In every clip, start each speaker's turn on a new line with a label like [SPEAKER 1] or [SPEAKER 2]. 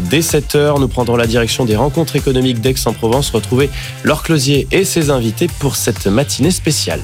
[SPEAKER 1] dès 7h. Nous prendrons la direction des rencontres économiques d'Aix-en-Provence. Retrouvez Laure Closier et ses invités pour cette matinée spéciale.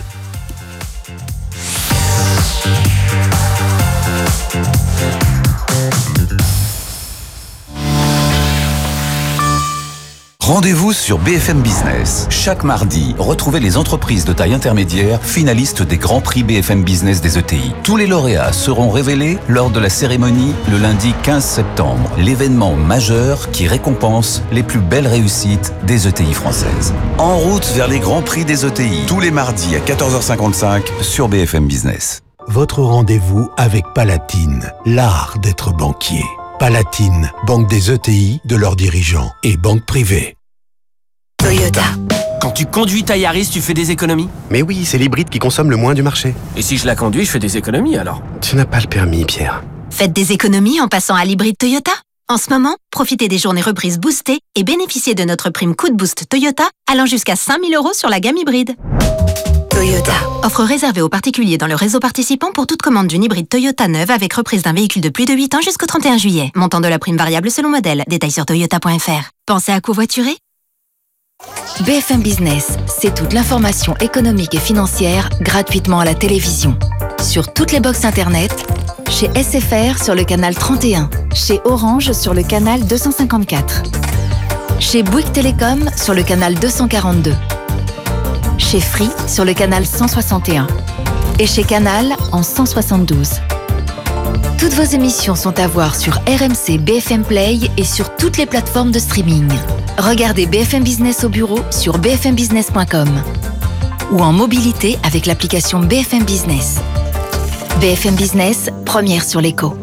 [SPEAKER 2] Rendez-vous sur BFM Business. Chaque mardi, retrouvez les entreprises de taille intermédiaire finalistes des Grands Prix BFM Business des ETI. Tous les lauréats seront révélés lors de la cérémonie le lundi 15 septembre. L'événement majeur qui récompense les plus belles réussites des ETI françaises. En route vers les Grands Prix des ETI. Tous les mardis à 14h55 sur BFM Business.
[SPEAKER 3] Votre rendez-vous avec Palatine, l'art d'être banquier. Palatine, banque des ETI, de leurs dirigeants et banque privée.
[SPEAKER 4] Toyota.
[SPEAKER 5] Quand tu conduis ta Yaris, tu fais des économies ?
[SPEAKER 6] Mais oui, c'est l'hybride qui consomme le moins du marché.
[SPEAKER 5] Et si je la conduis, je fais des économies alors ?
[SPEAKER 6] Tu n'as pas le permis, Pierre.
[SPEAKER 4] Faites des économies en passant à l'hybride Toyota. En ce moment, profitez des journées reprises boostées et bénéficiez de notre prime coup de boost Toyota allant jusqu'à 5 000 € sur la gamme hybride. Toyota. Offre réservée aux particuliers dans le réseau participant pour toute commande d'une hybride Toyota neuve avec reprise d'un véhicule de plus de 8 ans jusqu'au 31 juillet. Montant de la prime variable selon modèle. Détails sur toyota.fr. Pensez à covoiturer ?
[SPEAKER 7] BFM Business, c'est toute l'information économique et financière gratuitement à la télévision. Sur toutes les box internet, chez SFR sur le canal 31, chez Orange sur le canal 254, chez Bouygues Télécom sur le canal 242, chez Free sur le canal 161 et chez Canal en 172. Toutes vos émissions sont à voir sur RMC BFM Play et sur toutes les plateformes de streaming. Regardez BFM Business au bureau sur bfmbusiness.com ou en mobilité avec l'application BFM Business. BFM Business, première sur l'écho.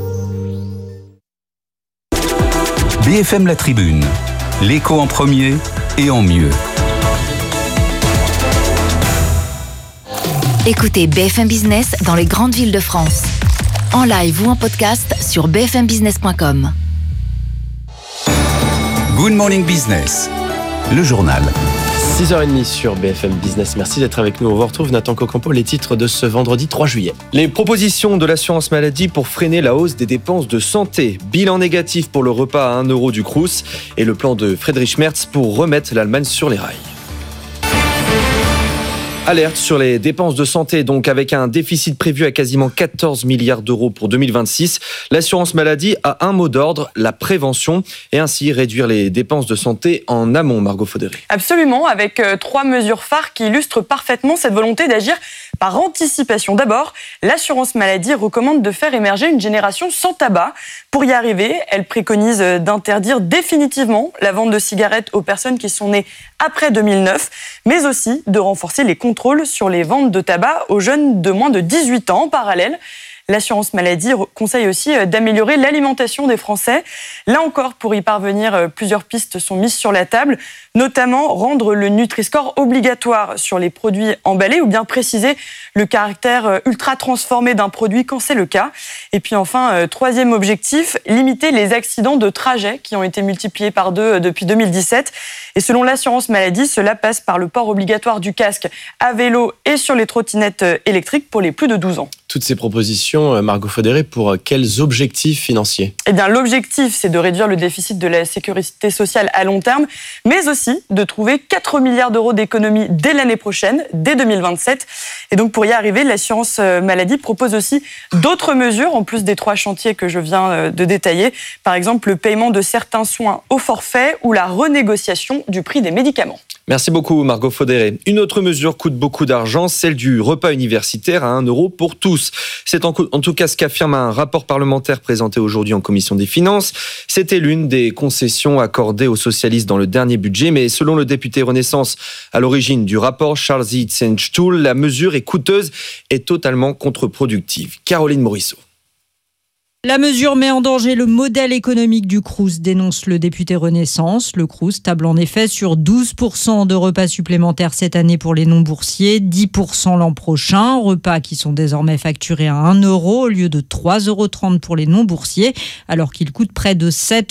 [SPEAKER 2] BFM La Tribune, l'écho en premier et en mieux.
[SPEAKER 7] Écoutez BFM Business dans les grandes villes de France. En live ou en podcast sur bfmbusiness.com.
[SPEAKER 2] Good Morning Business, le journal.
[SPEAKER 1] 6h30 sur BFM Business. Merci d'être avec nous. On vous retrouve Nathan Cocampo, les titres de ce vendredi 3 juillet. Les propositions de l'assurance maladie pour freiner la hausse des dépenses de santé. Bilan négatif pour le repas à 1 € du Crous et le plan de Friedrich Merz pour remettre l'Allemagne sur les rails. Alerte sur les dépenses de santé, donc avec un déficit prévu à quasiment 14 milliards d'euros pour 2026. L'assurance maladie a un mot d'ordre, la prévention, et ainsi réduire les dépenses de santé en amont, Margot Faudéré.
[SPEAKER 8] Absolument, avec 3 mesures phares qui illustrent parfaitement cette volonté d'agir par anticipation. D'abord, l'assurance maladie recommande de faire émerger une génération sans tabac. Pour y arriver, elle préconise d'interdire définitivement la vente de cigarettes aux personnes qui sont nées après 2009, mais aussi de renforcer les contrôles sur les ventes de tabac aux jeunes de moins de 18 ans. En parallèle, l'assurance maladie conseille aussi d'améliorer l'alimentation des Français. Là encore, pour y parvenir, plusieurs pistes sont mises sur la table, notamment rendre le Nutri-Score obligatoire sur les produits emballés ou bien préciser le caractère ultra transformé d'un produit quand c'est le cas. Et puis enfin, troisième objectif, limiter les accidents de trajet qui ont été multipliés par 2 depuis 2017. Et selon l'assurance maladie, cela passe par le port obligatoire du casque à vélo et sur les trottinettes électriques pour les plus de 12 ans.
[SPEAKER 1] Toutes ces propositions, Margot Faudéré, pour quels objectifs financiers ?
[SPEAKER 8] Eh bien, l'objectif, c'est de réduire le déficit de la sécurité sociale à long terme, mais aussi de trouver 4 milliards d'euros d'économies dès l'année prochaine, dès 2027. Et donc, pour y arriver, l'assurance maladie propose aussi d'autres mesures, en plus des 3 chantiers que je viens de détailler. Par exemple, le paiement de certains soins au forfait ou la renégociation du prix des médicaments.
[SPEAKER 1] Merci beaucoup Margot Faudéré. Une autre mesure coûte beaucoup d'argent, celle du repas universitaire à 1 € pour tous. C'est en tout cas ce qu'affirme un rapport parlementaire présenté aujourd'hui en commission des finances. C'était l'une des concessions accordées aux socialistes dans le dernier budget, mais selon le député Renaissance à l'origine du rapport, Charles Hitzenstuhl, la mesure est coûteuse et totalement contre-productive. Caroline Morisseau.
[SPEAKER 9] La mesure met en danger le modèle économique du Crous, dénonce le député Renaissance. Le Crous table en effet sur 12% de repas supplémentaires cette année pour les non-boursiers, 10% l'an prochain. Repas qui sont désormais facturés à 1 € au lieu de 3,30 € pour les non-boursiers, alors qu'ils coûtent près de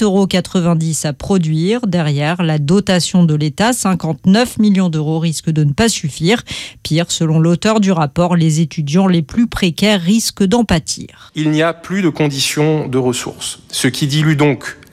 [SPEAKER 9] 7,90 € à produire. Derrière, la dotation de l'État, 59 millions d'euros, risque de ne pas suffire. Pire, selon l'auteur du rapport, les étudiants les plus précaires risquent d'en pâtir.
[SPEAKER 10] Il n'y a plus de conditions de ressources, ce qui dilue donc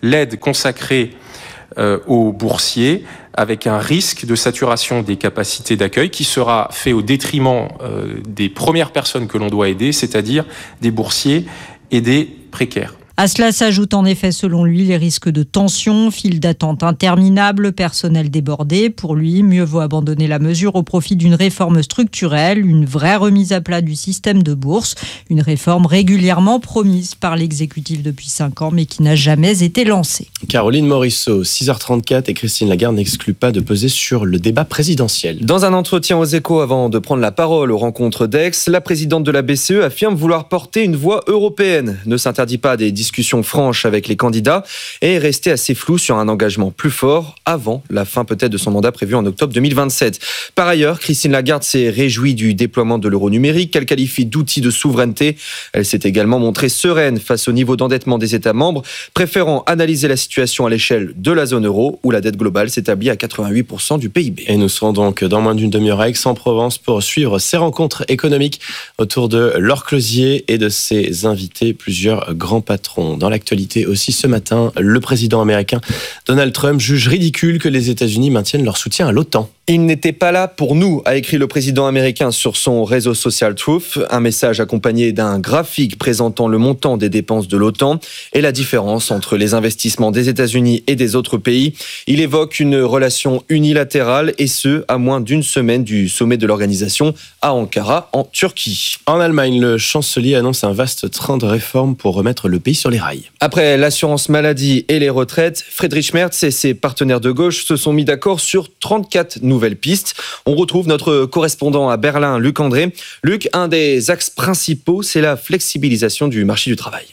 [SPEAKER 10] l'aide consacrée aux boursiers avec un risque de saturation des capacités d'accueil qui sera fait au détriment des premières personnes que l'on doit aider, c'est-à-dire des boursiers et des précaires.
[SPEAKER 9] À cela s'ajoutent en effet, selon lui, les risques de tension, files d'attente interminables, personnel débordé. Pour lui, mieux vaut abandonner la mesure au profit d'une réforme structurelle, une vraie remise à plat du système de bourse, une réforme régulièrement promise par l'exécutif depuis 5 ans, mais qui n'a jamais été lancée.
[SPEAKER 6] Caroline Morisseau, 6h34, et Christine Lagarde n'exclut pas de peser sur le débat présidentiel.
[SPEAKER 1] Dans un entretien aux Échos avant de prendre la parole aux rencontres d'Aix, la présidente de la BCE affirme vouloir porter une voix européenne, ne s'interdit pas des discussions franches avec les candidats et est restée assez floue sur un engagement plus fort avant la fin peut-être de son mandat prévu en octobre 2027. Par ailleurs, Christine Lagarde s'est réjouie du déploiement de l'euro numérique qu'elle qualifie d'outil de souveraineté. Elle s'est également montrée sereine face au niveau d'endettement des États membres, préférant analyser la situation à l'échelle de la zone euro où la dette globale s'établit à 88% du PIB.
[SPEAKER 6] Et nous serons donc dans moins d'une demi-heure à Aix-en-Provence pour suivre ces rencontres économiques autour de Laure Closier et de ses invités, plusieurs grands patrons. Dans l'actualité aussi ce matin, le président américain Donald Trump juge ridicule que les États-Unis maintiennent leur soutien à l'OTAN.
[SPEAKER 1] Il n'était pas là pour nous, a écrit le président américain sur son réseau social Truth, un message accompagné d'un graphique présentant le montant des dépenses de l'OTAN et la différence entre les investissements des États-Unis et des autres pays. Il évoque une relation unilatérale et ce, à moins d'une semaine du sommet de l'organisation à Ankara, en Turquie.
[SPEAKER 6] En Allemagne, le chancelier annonce un vaste train de réformes pour remettre le pays sur les rails.
[SPEAKER 1] Après l'assurance maladie et les retraites, Friedrich Merz et ses partenaires de gauche se sont mis d'accord sur 34 nouvelles pistes. On retrouve notre correspondant à Berlin, Luc André. Luc, un des axes principaux, c'est la flexibilisation du marché du travail.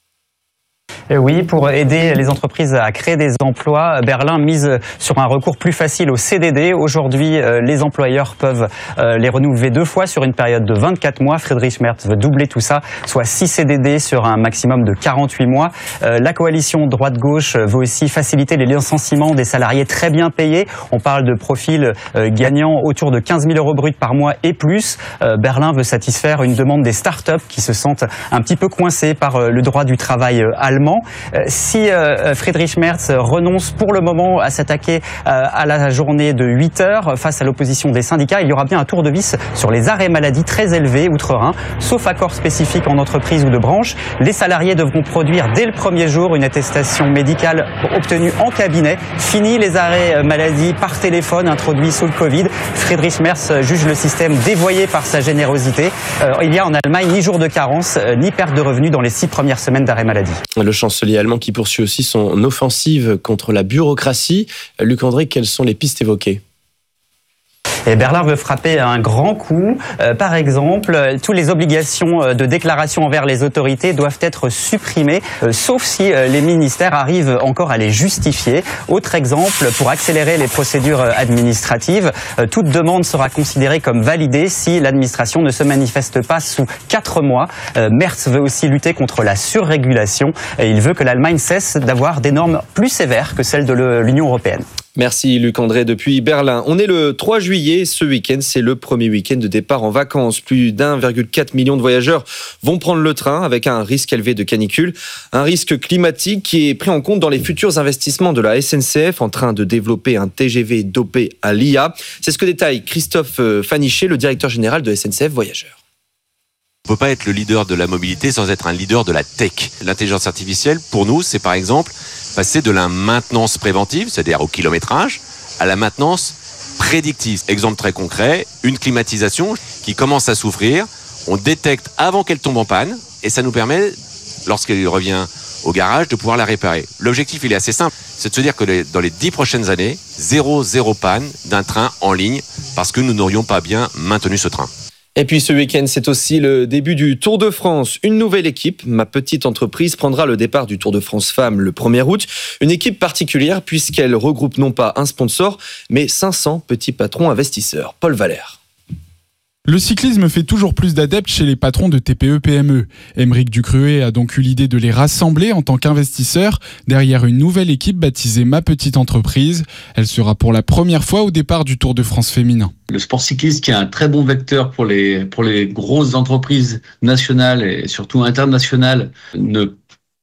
[SPEAKER 11] Oui, pour aider les entreprises à créer des emplois, Berlin mise sur un recours plus facile au CDD. Aujourd'hui, les employeurs peuvent les renouveler 2 fois sur une période de 24 mois. Friedrich Merz veut doubler tout ça, soit 6 CDD sur un maximum de 48 mois. La coalition droite-gauche veut aussi faciliter les licenciements des salariés très bien payés. On parle de profils gagnant autour de 15 000 euros bruts par mois et plus. Berlin veut satisfaire une demande des start-up qui se sentent un petit peu coincés par le droit du travail allemand. Si Friedrich Merz renonce pour le moment à s'attaquer à la journée de 8 heures face à l'opposition des syndicats, il y aura bien un tour de vis sur les arrêts maladie très élevés outre-Rhin. Sauf accord spécifique en entreprise ou de branche, les salariés devront produire dès le premier jour une attestation médicale obtenue en cabinet. Fini les arrêts maladie par téléphone introduits sous le Covid. Friedrich Merz juge le système dévoyé par sa générosité. Il y a en Allemagne ni jour de carence, ni perte de revenus dans les 6 premières semaines d'arrêt maladie.
[SPEAKER 6] Le chancelier allemand qui poursuit aussi son offensive contre la bureaucratie. Luc André, quelles sont les pistes évoquées ?
[SPEAKER 11] Et Berlin veut frapper un grand coup. Par exemple, toutes les obligations de déclaration envers les autorités doivent être supprimées, sauf si les ministères arrivent encore à les justifier. Autre exemple, pour accélérer les procédures administratives, toute demande sera considérée comme validée si l'administration ne se manifeste pas sous 4 mois. Merz veut aussi lutter contre la surrégulation et il veut que l'Allemagne cesse d'avoir des normes plus sévères que celles de l'Union européenne.
[SPEAKER 1] Merci Luc André depuis Berlin. On est le 3 juillet, ce week-end, c'est le premier week-end de départ en vacances. Plus d'1,4 million de voyageurs vont prendre le train avec un risque élevé de canicule. Un risque climatique qui est pris en compte dans les futurs investissements de la SNCF en train de développer un TGV dopé à l'IA. C'est ce que détaille Christophe Fanichet, le directeur général de SNCF Voyageurs.
[SPEAKER 12] On ne peut pas être le leader de la mobilité sans être un leader de la tech. L'intelligence artificielle, pour nous, c'est par exemple passer de la maintenance préventive, c'est-à-dire au kilométrage, à la maintenance prédictive. Exemple très concret, une climatisation qui commence à souffrir, on détecte avant qu'elle tombe en panne et ça nous permet, lorsqu'elle revient au garage, de pouvoir la réparer. L'objectif, il est assez simple, c'est de se dire que dans les 10 prochaines années, zéro panne d'un train en ligne parce que nous n'aurions pas bien maintenu ce train.
[SPEAKER 1] Et puis ce week-end, c'est aussi le début du Tour de France. Une nouvelle équipe, Ma Petite Entreprise, prendra le départ du Tour de France Femmes le 1er août. Une équipe particulière puisqu'elle regroupe non pas un sponsor, mais 500 petits patrons investisseurs. Paul Valère.
[SPEAKER 13] Le cyclisme fait toujours plus d'adeptes chez les patrons de TPE-PME. Aymeric Ducruet a donc eu l'idée de les rassembler en tant qu'investisseurs derrière une nouvelle équipe baptisée Ma Petite Entreprise. Elle sera pour la première fois au départ du Tour de France féminin.
[SPEAKER 14] Le sport cycliste qui est un très bon vecteur pour les grosses entreprises nationales et surtout internationales ne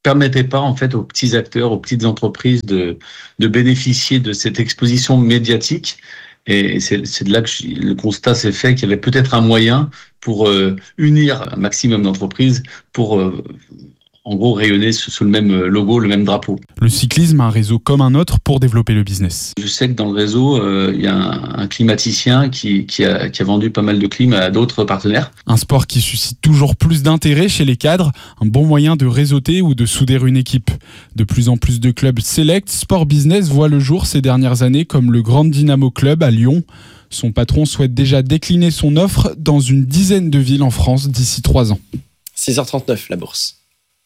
[SPEAKER 14] permettait pas en fait aux petits acteurs, aux petites entreprises de bénéficier de cette exposition médiatique. Et c'est de là que le constat s'est fait qu'il y avait peut-être un moyen pour unir un maximum d'entreprises pour en gros rayonner sous le même logo, le même drapeau.
[SPEAKER 13] Le cyclisme a un réseau comme un autre pour développer le business.
[SPEAKER 14] Je sais que dans le réseau, il y a un climaticien qui a vendu pas mal de clim à d'autres partenaires.
[SPEAKER 13] Un sport qui suscite toujours plus d'intérêt chez les cadres, un bon moyen de réseauter ou de souder une équipe. De plus en plus de clubs select, Sport Business voit le jour ces dernières années comme le Grand Dynamo Club à Lyon. Son patron souhaite déjà décliner son offre dans une dizaine de villes en France d'ici 3 ans.
[SPEAKER 6] 6h39, la bourse.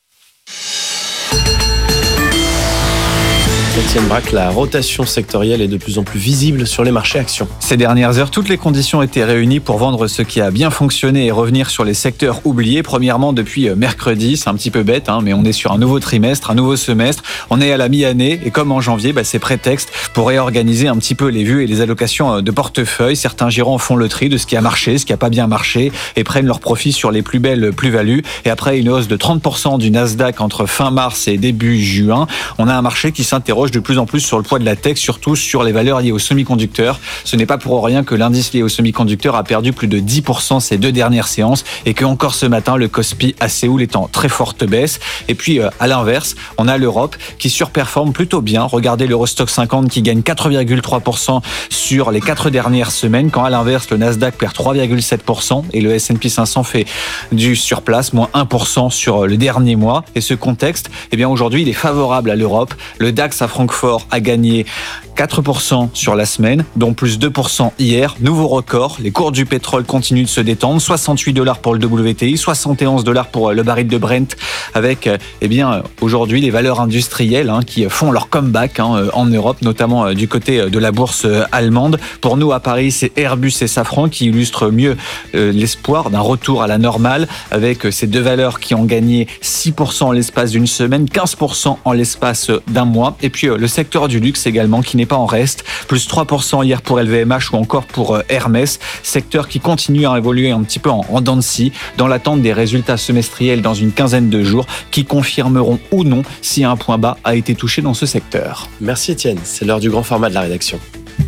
[SPEAKER 6] Étienne Braque, la rotation sectorielle est de plus en plus visible sur les marchés actions.
[SPEAKER 15] Ces dernières heures, toutes les conditions étaient réunies pour vendre ce qui a bien fonctionné et revenir sur les secteurs oubliés. Premièrement, depuis mercredi, c'est un petit peu bête, mais on est sur un nouveau trimestre, un nouveau semestre. On est à la mi-année et comme en janvier, c'est prétexte pour réorganiser un petit peu les vues et les allocations de portefeuille. Certains gérants font le tri de ce qui a marché, ce qui n'a pas bien marché et prennent leur profit sur les plus belles plus-values. Et après une hausse de 30% du Nasdaq entre fin mars et début juin, on a un marché qui s'interroge de plus en plus sur le poids de la tech, surtout sur les valeurs liées aux semi-conducteurs. Ce n'est pas pour rien que l'indice lié aux semi-conducteurs a perdu plus de 10% ces 2 dernières séances et que encore ce matin, le Kospi à Séoul est en très forte baisse. Et puis, à l'inverse, on a l'Europe qui surperforme plutôt bien. Regardez l'Eurostock 50 qui gagne 4,3% sur les 4 dernières semaines, quand à l'inverse, le Nasdaq perd 3,7% et le S&P 500 fait du surplace, moins 1% sur le dernier mois. Et ce contexte, aujourd'hui, il est favorable à l'Europe. Le DAX à Francfort a gagné 4% sur la semaine, dont plus 2% hier. Nouveau record, les cours du pétrole continuent de se détendre. $68 pour le WTI, $71 pour le baril de Brent, avec aujourd'hui les valeurs industrielles qui font leur comeback en Europe, notamment du côté de la bourse allemande. Pour nous à Paris, c'est Airbus et Safran qui illustrent mieux l'espoir d'un retour à la normale, avec ces 2 valeurs qui ont gagné 6% en l'espace d'une semaine, 15% en l'espace d'un mois. Et puis le secteur du luxe également qui n'est pas en reste, plus 3% hier pour LVMH ou encore pour Hermès, secteur qui continue à évoluer un petit peu en dents de scie dans l'attente des résultats semestriels dans une quinzaine de jours qui confirmeront ou non si un point bas a été touché dans ce secteur.
[SPEAKER 6] Merci Étienne, c'est l'heure du grand format de la rédaction.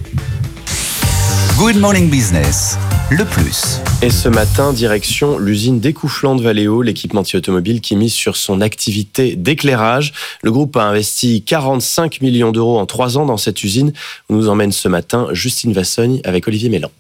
[SPEAKER 2] Good Morning Business, le plus.
[SPEAKER 6] Et ce matin, direction l'usine d'Écouflant de Valeo, l'équipementier automobile qui mise sur son activité d'éclairage. Le groupe a investi 45 millions d'euros en 3 ans dans cette usine. On nous emmène ce matin Justine Vassogne avec Olivier Mélan.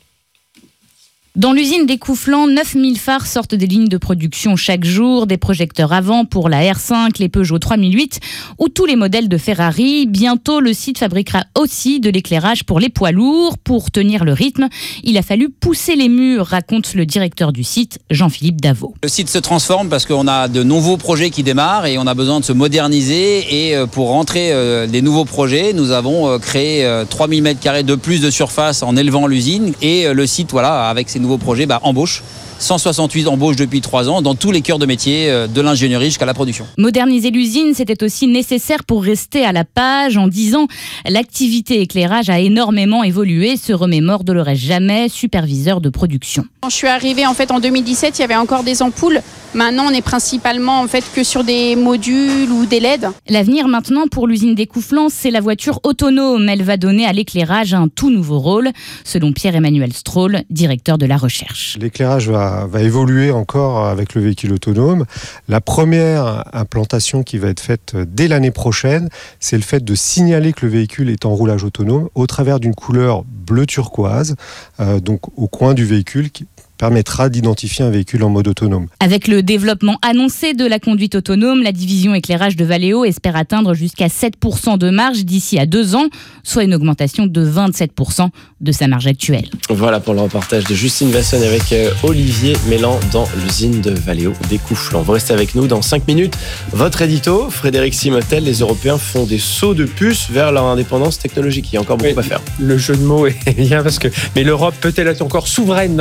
[SPEAKER 16] Dans l'usine d'Écouflant, 9000 phares sortent des lignes de production chaque jour, des projecteurs avant pour la R5, les Peugeot 3008 ou tous les modèles de Ferrari. Bientôt, le site fabriquera aussi de l'éclairage pour les poids lourds. Pour tenir le rythme, il a fallu pousser les murs, raconte le directeur du site, Jean-Philippe Davot.
[SPEAKER 17] Le site se transforme parce qu'on a de nouveaux projets qui démarrent et on a besoin de se moderniser. Et pour rentrer des nouveaux projets, nous avons créé 3000 m² de plus de surface en élevant l'usine. Et le site, avec ses nouveaux projets, embauche. 168 embauches depuis 3 ans dans tous les cœurs de métier, de l'ingénierie jusqu'à la production.
[SPEAKER 16] Moderniser l'usine, c'était aussi nécessaire pour rester à la page. En 10 ans, l'activité éclairage a énormément évolué, se remémore Dolores Jamais, superviseur de production.
[SPEAKER 18] Quand je suis arrivée en 2017, il y avait encore des ampoules. Maintenant, on est principalement que sur des modules ou des LED.
[SPEAKER 16] L'avenir maintenant pour l'usine d'Écouflant, c'est la voiture autonome. Elle va donner à l'éclairage un tout nouveau rôle, selon Pierre-Emmanuel Stroll, directeur de la recherche.
[SPEAKER 19] L'éclairage va évoluer encore avec le véhicule autonome. La première implantation qui va être faite dès l'année prochaine, c'est le fait de signaler que le véhicule est en roulage autonome au travers d'une couleur bleu turquoise, donc au coin du véhicule, qui permettra d'identifier un véhicule en mode autonome.
[SPEAKER 16] Avec le développement annoncé de la conduite autonome, la division éclairage de Valeo espère atteindre jusqu'à 7% de marge d'ici à 2 ans, soit une augmentation de 27% de sa marge actuelle.
[SPEAKER 6] Voilà pour le reportage de Justine Vassogne avec Olivier Mélan dans l'usine de Valeo d'Écouflant. Vous restez avec nous dans 5 minutes. Votre édito, Frédéric Simotel, les Européens font des sauts de puce vers leur indépendance technologique. Il y a encore beaucoup à faire.
[SPEAKER 20] Le jeu de mots est bien mais l'Europe peut-elle être encore souveraine dans les semi-conducteurs ?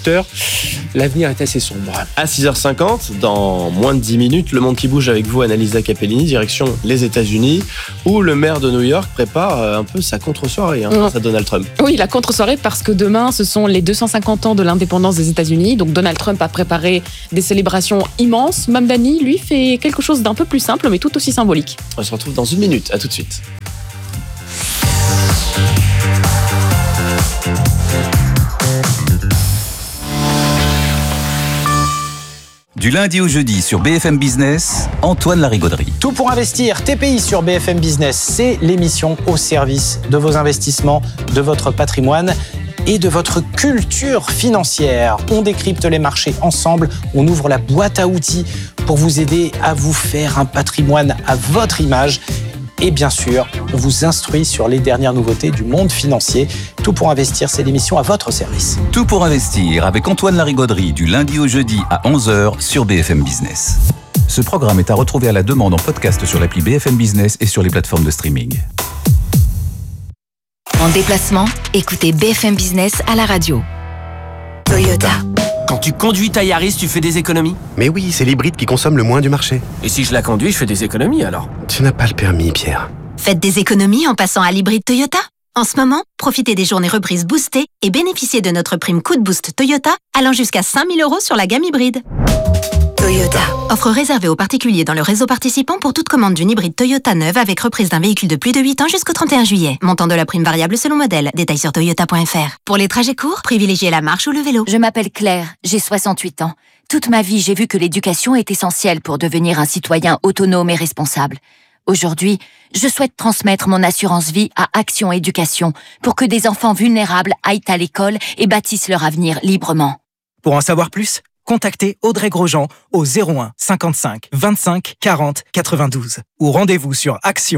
[SPEAKER 20] secteurs, l'avenir est assez sombre.
[SPEAKER 6] À 6h50, dans moins de 10 minutes, Le Monde qui bouge avec vous, Annalisa Capellini, direction les États-Unis, où le maire de New York prépare un peu sa contre-soirée face à Donald Trump.
[SPEAKER 21] Oui, la contre-soirée, parce que demain, ce sont les 250 ans de l'indépendance des États-Unis. Donc Donald Trump a préparé des célébrations immenses. Mamdani, lui, fait quelque chose d'un peu plus simple, mais tout aussi symbolique.
[SPEAKER 6] On se retrouve dans une minute. À tout de suite.
[SPEAKER 2] Du lundi au jeudi sur BFM Business, Antoine Larigauderie.
[SPEAKER 22] Tout pour investir, TPI sur BFM Business, c'est l'émission au service de vos investissements, de votre patrimoine et de votre culture financière. On décrypte les marchés ensemble, on ouvre la boîte à outils pour vous aider à vous faire un patrimoine à votre image. Et bien sûr, on vous instruit sur les dernières nouveautés du monde financier. Tout pour investir, c'est l'émission à votre service.
[SPEAKER 2] Tout pour investir avec Antoine Larigauderie du lundi au jeudi à 11h sur BFM Business. Ce programme est à retrouver à la demande en podcast sur l'appli BFM Business et sur les plateformes de streaming.
[SPEAKER 7] En déplacement, écoutez BFM Business à la radio. Toyota.
[SPEAKER 5] Quand tu conduis ta Yaris, tu fais des économies?
[SPEAKER 23] Mais oui, c'est l'hybride qui consomme le moins du marché.
[SPEAKER 5] Et si je la conduis, je fais des économies alors?
[SPEAKER 23] Tu n'as pas le permis, Pierre.
[SPEAKER 4] Faites des économies en passant à l'hybride Toyota. En ce moment, profitez des journées reprises boostées et bénéficiez de notre prime Coup de Boost Toyota allant jusqu'à 5 000 € sur la gamme hybride. Toyota. Offre réservée aux particuliers dans le réseau participant pour toute commande d'une hybride Toyota neuve avec reprise d'un véhicule de plus de 8 ans jusqu'au 31 juillet. Montant de la prime variable selon modèle. Détails sur toyota.fr. Pour les trajets courts, privilégiez la marche ou le vélo.
[SPEAKER 24] Je m'appelle Claire, j'ai 68 ans. Toute ma vie, j'ai vu que l'éducation est essentielle pour devenir un citoyen autonome et responsable. Aujourd'hui, je souhaite transmettre mon assurance vie à Action Éducation pour que des enfants vulnérables aillent à l'école et bâtissent leur avenir librement.
[SPEAKER 25] Pour en savoir plus, contactez Audrey Grosjean au 01 55 25 40 92 ou rendez-vous sur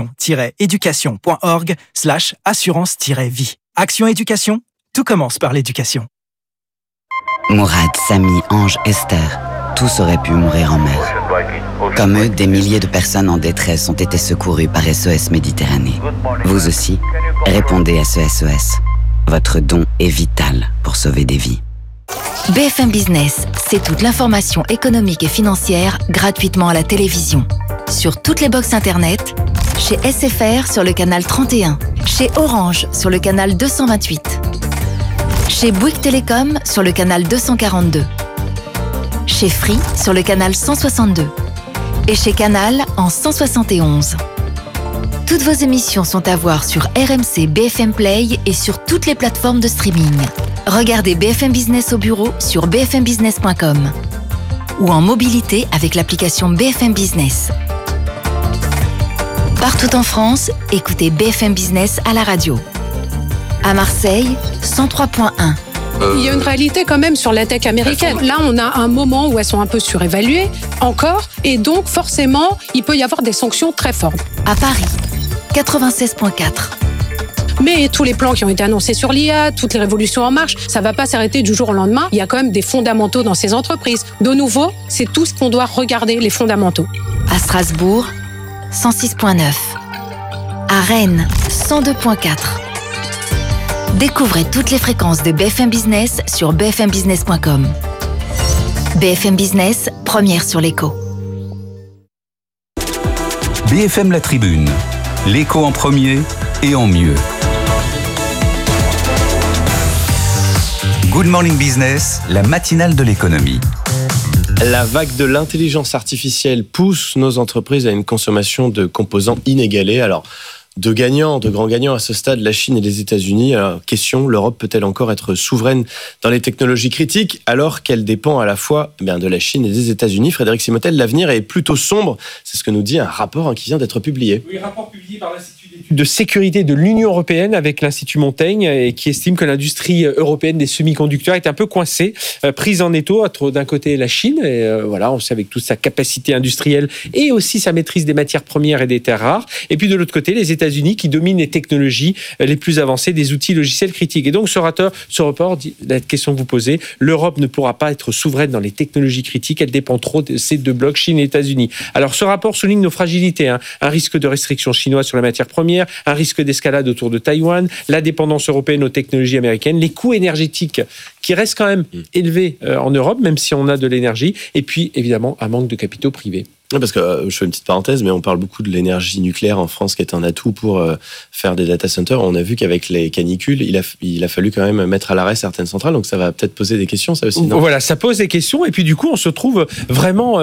[SPEAKER 25] action-éducation.org/assurance-vie. Action Éducation, tout commence par l'éducation.
[SPEAKER 26] Mourad, Samy, Ange, Esther, tous auraient pu mourir en mer. Comme eux, des milliers de personnes en détresse ont été secourues par SOS Méditerranée. Vous aussi, répondez à ce SOS. Votre don est vital pour sauver des vies.
[SPEAKER 7] BFM Business, c'est toute l'information économique et financière gratuitement à la télévision. Sur toutes les box internet, chez SFR sur le canal 31, chez Orange sur le canal 228, chez Bouygues Télécom sur le canal 242, chez Free sur le canal 162 et chez Canal en 171. Toutes vos émissions sont à voir sur RMC BFM Play et sur toutes les plateformes de streaming. Regardez BFM Business au bureau sur bfmbusiness.com ou en mobilité avec l'application BFM Business. Partout en France, écoutez BFM Business à la radio. À Marseille, 103.1.
[SPEAKER 27] Il y a une réalité quand même sur la tech américaine. Là, on a un moment où elles sont un peu surévaluées, encore, et donc forcément, il peut y avoir des sanctions très fortes.
[SPEAKER 7] À Paris, 96.4.
[SPEAKER 27] Mais tous les plans qui ont été annoncés sur l'IA, toutes les révolutions en marche, ça ne va pas s'arrêter du jour au lendemain. Il y a quand même des fondamentaux dans ces entreprises. De nouveau, c'est tout ce qu'on doit regarder, les fondamentaux.
[SPEAKER 7] À Strasbourg, 106.9. À Rennes, 102.4. Découvrez toutes les fréquences de BFM Business sur bfmbusiness.com. BFM Business, première sur l'écho.
[SPEAKER 2] BFM La Tribune, l'écho en premier et en mieux. Good Morning Business, la matinale de l'économie.
[SPEAKER 6] La vague de l'intelligence artificielle pousse nos entreprises à une consommation de composants inégalée. Alors, de grands gagnants à ce stade, la Chine et les États-Unis. Alors, question, l'Europe peut-elle encore être souveraine dans les technologies critiques alors qu'elle dépend à la fois de la Chine et des États-Unis? Frédéric Simotel, l'avenir est plutôt sombre. C'est ce que nous dit un rapport qui vient d'être publié.
[SPEAKER 20] Oui, rapport publié par l'Institut d'études de sécurité de l'Union européenne avec l'Institut Montaigne et qui estime que l'industrie européenne des semi-conducteurs est un peu coincée, prise en étau entre d'un côté la Chine, et voilà, on sait avec toute sa capacité industrielle et aussi sa maîtrise des matières premières et des terres rares, et puis de l'autre côté les États-Unis qui dominent les technologies les plus avancées des outils logiciels critiques. Et donc ce rapport dit la question que vous posez, l'Europe ne pourra pas être souveraine dans les technologies critiques, elle dépend trop de ces deux blocs, Chine et États-Unis. Alors ce rapport souligne nos fragilités, un risque de restriction chinoise sur la matière première, premières, un risque d'escalade autour de Taïwan, la dépendance européenne aux technologies américaines, les coûts énergétiques qui restent quand même élevés en Europe, même si on a de l'énergie, et puis évidemment un manque de capitaux privés.
[SPEAKER 6] Parce que je fais une petite parenthèse, mais on parle beaucoup de l'énergie nucléaire en France qui est un atout pour faire des data centers. On a vu qu'avec les canicules, il a fallu quand même mettre à l'arrêt certaines centrales, donc ça va peut-être poser des questions, ça aussi. Non ?
[SPEAKER 20] Voilà, ça pose des questions, et puis du coup, on se trouve vraiment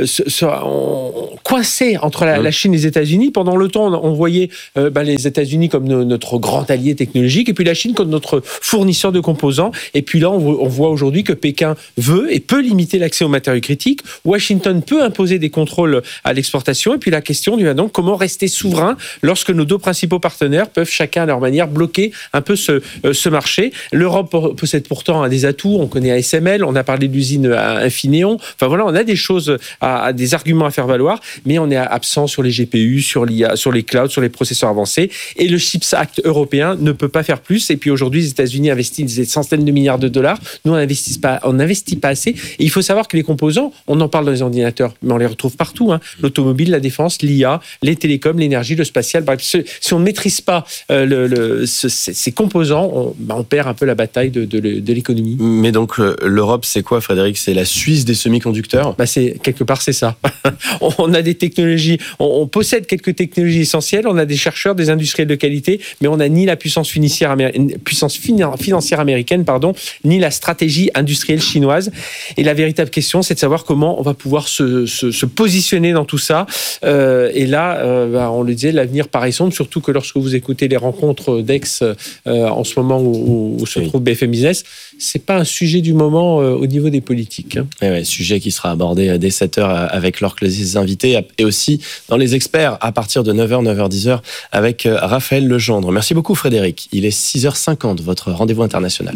[SPEAKER 20] coincé entre la Chine et les États-Unis. Pendant le temps, on voyait les États-Unis comme notre grand allié technologique, et puis la Chine comme notre fournisseur de composants. Et puis là, on voit aujourd'hui que Pékin veut et peut limiter l'accès aux matériaux critiques. Washington peut imposer des contrôles à l'exportation. Et puis la question devient donc comment rester souverain lorsque nos deux principaux partenaires peuvent chacun à leur manière bloquer un peu ce marché. L'Europe possède pourtant des atouts. On connaît ASML, on a parlé de l'usine à Infineon. Enfin voilà, on a des choses, des arguments à faire valoir, mais on est absent sur les GPU, sur l'IA, sur les clouds, sur les processeurs avancés. Et le Chips Act européen ne peut pas faire plus. Et puis aujourd'hui, les États-Unis investissent des centaines de milliards de dollars. Nous, on n'investit pas assez. Et il faut savoir que les composants, on en parle dans les ordinateurs, mais on les retrouve partout. L'automobile, la défense, l'IA, les télécoms, l'énergie, le spatial. Bref, si on ne maîtrise pas ces composants, on perd un peu la bataille de l'économie.
[SPEAKER 6] Mais donc l'Europe, c'est quoi, Frédéric ? C'est la Suisse des semi-conducteurs ?
[SPEAKER 20] Quelque part, c'est ça. On a des technologies, on possède quelques technologies essentielles, on a des chercheurs, des industriels de qualité, mais on n'a ni la puissance financière américaine, ni la stratégie industrielle chinoise. Et la véritable question, c'est de savoir comment on va pouvoir se positionner dans tout ça. Et là, on le disait, l'avenir paraît sombre, surtout que lorsque vous écoutez les rencontres d'Aix en ce moment où se trouve BFM Business, c'est pas un sujet du moment au niveau des politiques.
[SPEAKER 6] Sujet qui sera abordé dès 7h avec leurs invités et aussi dans les experts à partir de 9h, 9h10 avec Raphaël Legendre. Merci beaucoup Frédéric. Il est 6h50, votre rendez-vous international.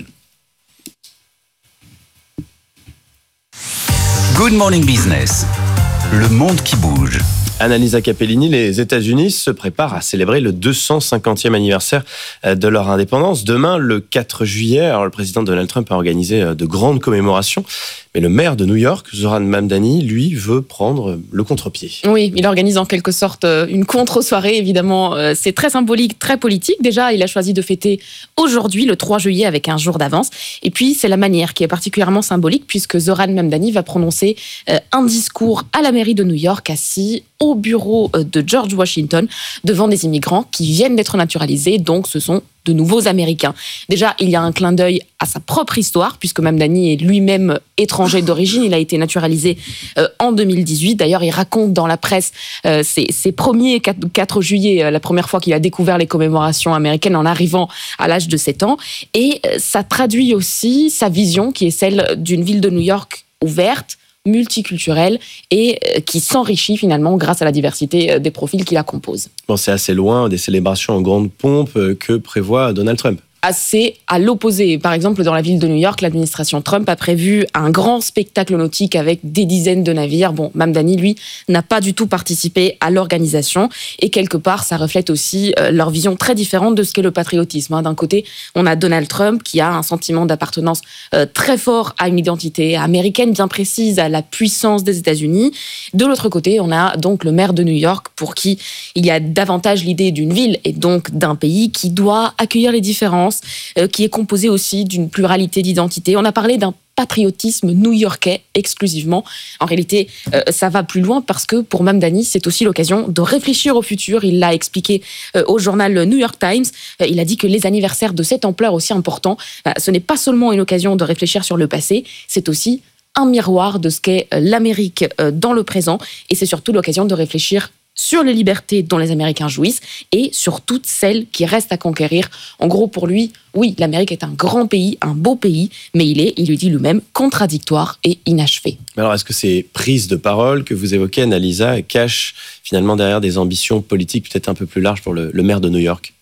[SPEAKER 2] Good Morning Business. Le monde qui bouge.
[SPEAKER 6] Annalisa Capellini, les États-Unis se préparent à célébrer le 250e anniversaire de leur indépendance. Demain, le 4 juillet, alors le président Donald Trump a organisé de grandes commémorations. Mais le maire de New York, Zoran Mamdani, lui, veut prendre le contre-pied.
[SPEAKER 21] Oui, il organise en quelque sorte une contre-soirée, évidemment. C'est très symbolique, très politique. Déjà, il a choisi de fêter aujourd'hui, le 3 juillet, avec un jour d'avance. Et puis, c'est la manière qui est particulièrement symbolique, puisque Zoran Mamdani va prononcer un discours à la mairie de New York, assis au bureau de George Washington, devant des immigrants qui viennent d'être naturalisés. Donc, ce sont de nouveaux Américains. Déjà, il y a un clin d'œil à sa propre histoire, puisque Mamdani est lui-même étranger d'origine. Il a été naturalisé en 2018. D'ailleurs, il raconte dans la presse ses premiers 4 juillet, la première fois qu'il a découvert les commémorations américaines en arrivant à l'âge de 7 ans. Et ça traduit aussi sa vision, qui est celle d'une ville de New York ouverte, multiculturelle et qui s'enrichit finalement grâce à la diversité des profils qui la composent.
[SPEAKER 6] Bon, c'est assez loin des célébrations en grande pompe que prévoit Donald Trump.
[SPEAKER 21] Assez à l'opposé. Par exemple, dans la ville de New York, l'administration Trump a prévu un grand spectacle nautique avec des dizaines de navires. Bon, Mamdani, lui, n'a pas du tout participé à l'organisation. Et quelque part, ça reflète aussi leur vision très différente de ce qu'est le patriotisme. D'un côté, on a Donald Trump qui a un sentiment d'appartenance très fort à une identité américaine bien précise, à la puissance des États-Unis. De l'autre côté, on a donc le maire de New York pour qui il y a davantage l'idée d'une ville et donc d'un pays qui doit accueillir les différences, qui est composé aussi d'une pluralité d'identités. On a parlé d'un patriotisme new-yorkais exclusivement. En réalité, ça va plus loin parce que pour Mamdani, c'est aussi l'occasion de réfléchir au futur. Il l'a expliqué au journal New York Times. Il a dit que les anniversaires de cette ampleur aussi importants, ce n'est pas seulement une occasion de réfléchir sur le passé, c'est aussi un miroir de ce qu'est l'Amérique dans le présent. Et c'est surtout l'occasion de réfléchir sur les libertés dont les Américains jouissent et sur toutes celles qui restent à conquérir. En gros, pour lui, oui, l'Amérique est un grand pays, un beau pays, mais il lui dit lui-même, contradictoire et inachevé.
[SPEAKER 6] Alors, est-ce que ces prises de parole que vous évoquez, Annalisa, cachent finalement derrière des ambitions politiques peut-être un peu plus larges pour le maire de New York ?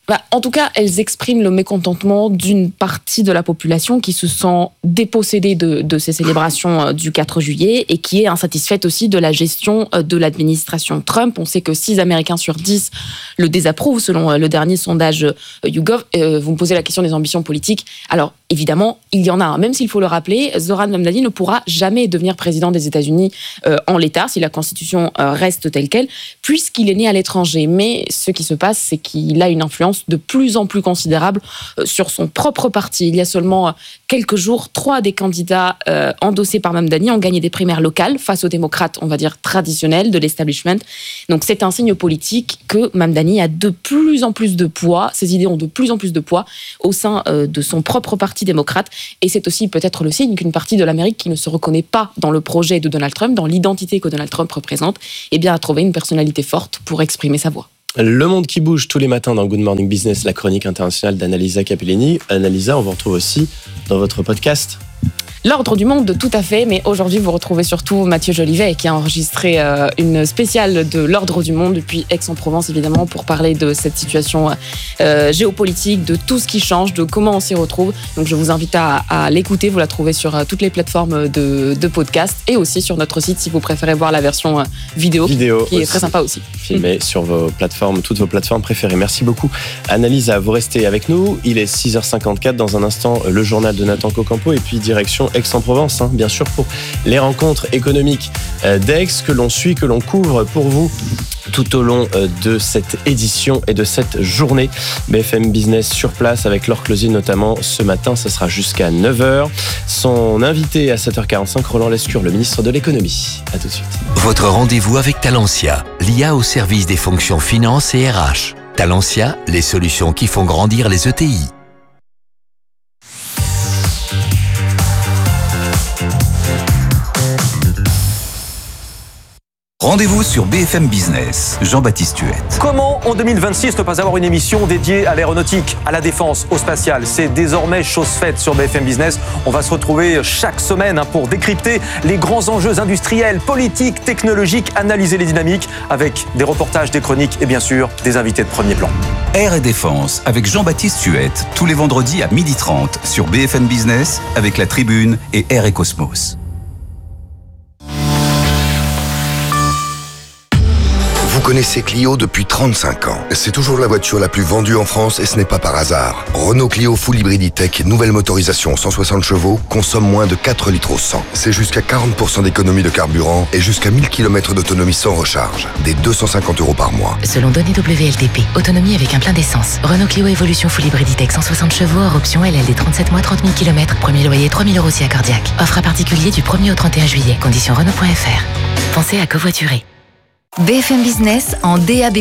[SPEAKER 21] En tout cas, elles expriment le mécontentement d'une partie de la population qui se sent dépossédée de ces célébrations du 4 juillet et qui est insatisfaite aussi de la gestion de l'administration Trump. On sait que 6 Américains sur 10 le désapprouvent, selon le dernier sondage YouGov. Vous me posez la question des ambitions politiques. Alors, évidemment, il y en a un. Même s'il faut le rappeler, Zoran Mamdani ne pourra jamais devenir président des États-Unis en l'état, si la Constitution reste telle qu'elle, puisqu'il est né à l'étranger. Mais ce qui se passe, c'est qu'il a une influence de plus en plus considérable sur son propre parti. Il y a seulement quelques jours, 3 des candidats endossés par Mamdani ont gagné des primaires locales face aux démocrates, on va dire, traditionnels de l'establishment. Donc c'est un signe politique que Mamdani a de plus en plus de poids, ses idées ont de plus en plus de poids au sein de son propre parti démocrate. Et c'est aussi peut-être le signe qu'une partie de l'Amérique qui ne se reconnaît pas dans le projet de Donald Trump, dans l'identité que Donald Trump représente, a trouvé une personnalité forte pour exprimer sa voix.
[SPEAKER 6] Le monde qui bouge tous les matins dans Good Morning Business, la chronique internationale d'Annalisa Capellini. Annalisa, on vous retrouve aussi dans votre podcast.
[SPEAKER 21] L'ordre du monde, tout à fait, mais aujourd'hui vous retrouvez surtout Mathieu Jolivet qui a enregistré une spéciale de l'ordre du monde depuis Aix-en-Provence évidemment pour parler de cette situation géopolitique, de tout ce qui change, de comment on s'y retrouve. Donc je vous invite à l'écouter, vous la trouvez sur toutes les plateformes de podcast et aussi sur notre site si vous préférez voir la version vidéo qui aussi est très sympa aussi.
[SPEAKER 6] Filmé sur vos plateformes, toutes vos plateformes préférées. Merci beaucoup Annalisa, vous restez avec nous. Il est 6h54, dans un instant le journal de Nathan Cocampo et puis direction Aix-en-Provence, bien sûr, pour les rencontres économiques d'Aix que l'on suit, que l'on couvre pour vous tout au long de cette édition et de cette journée. BFM Business sur place avec Laure Closier notamment ce matin, ce sera jusqu'à 9h. Son invité à 7h45, Roland Lescure, le ministre de l'économie. À tout de suite.
[SPEAKER 1] Votre rendez-vous avec Talentia, l'IA au service des fonctions finance et RH. Talentia, les solutions qui font grandir les ETI.
[SPEAKER 2] Rendez-vous sur BFM Business. Jean-Baptiste Huette.
[SPEAKER 3] Comment, en 2026, ne pas avoir une émission dédiée à l'aéronautique, à la défense, au spatial? C'est désormais chose faite sur BFM Business. On va se retrouver chaque semaine pour décrypter les grands enjeux industriels, politiques, technologiques, analyser les dynamiques avec des reportages, des chroniques et bien sûr des invités de premier plan.
[SPEAKER 2] Air et Défense avec Jean-Baptiste Huette, tous les vendredis à 12h30 sur BFM Business avec La Tribune et Air et Cosmos.
[SPEAKER 8] Vous connaissez Clio depuis 35 ans. C'est toujours la voiture la plus vendue en France et ce n'est pas par hasard. Renault Clio Full Hybrid E-Tech, nouvelle motorisation 160 chevaux, consomme moins de 4 litres au 100. C'est jusqu'à 40% d'économie de carburant et jusqu'à 1000 km d'autonomie sans recharge. Des 250 € par mois.
[SPEAKER 9] Selon données WLTP, autonomie avec un plein d'essence. Renault Clio Evolution Full Hybrid E-Tech 160 chevaux, hors option LLD 37 mois, 30 000 km. Premier loyer 3 000 € si accordiaque. Offre à particulier du 1er au 31 juillet. Conditions Renault.fr. Pensez à covoiturer.
[SPEAKER 7] BFM Business en DAB+.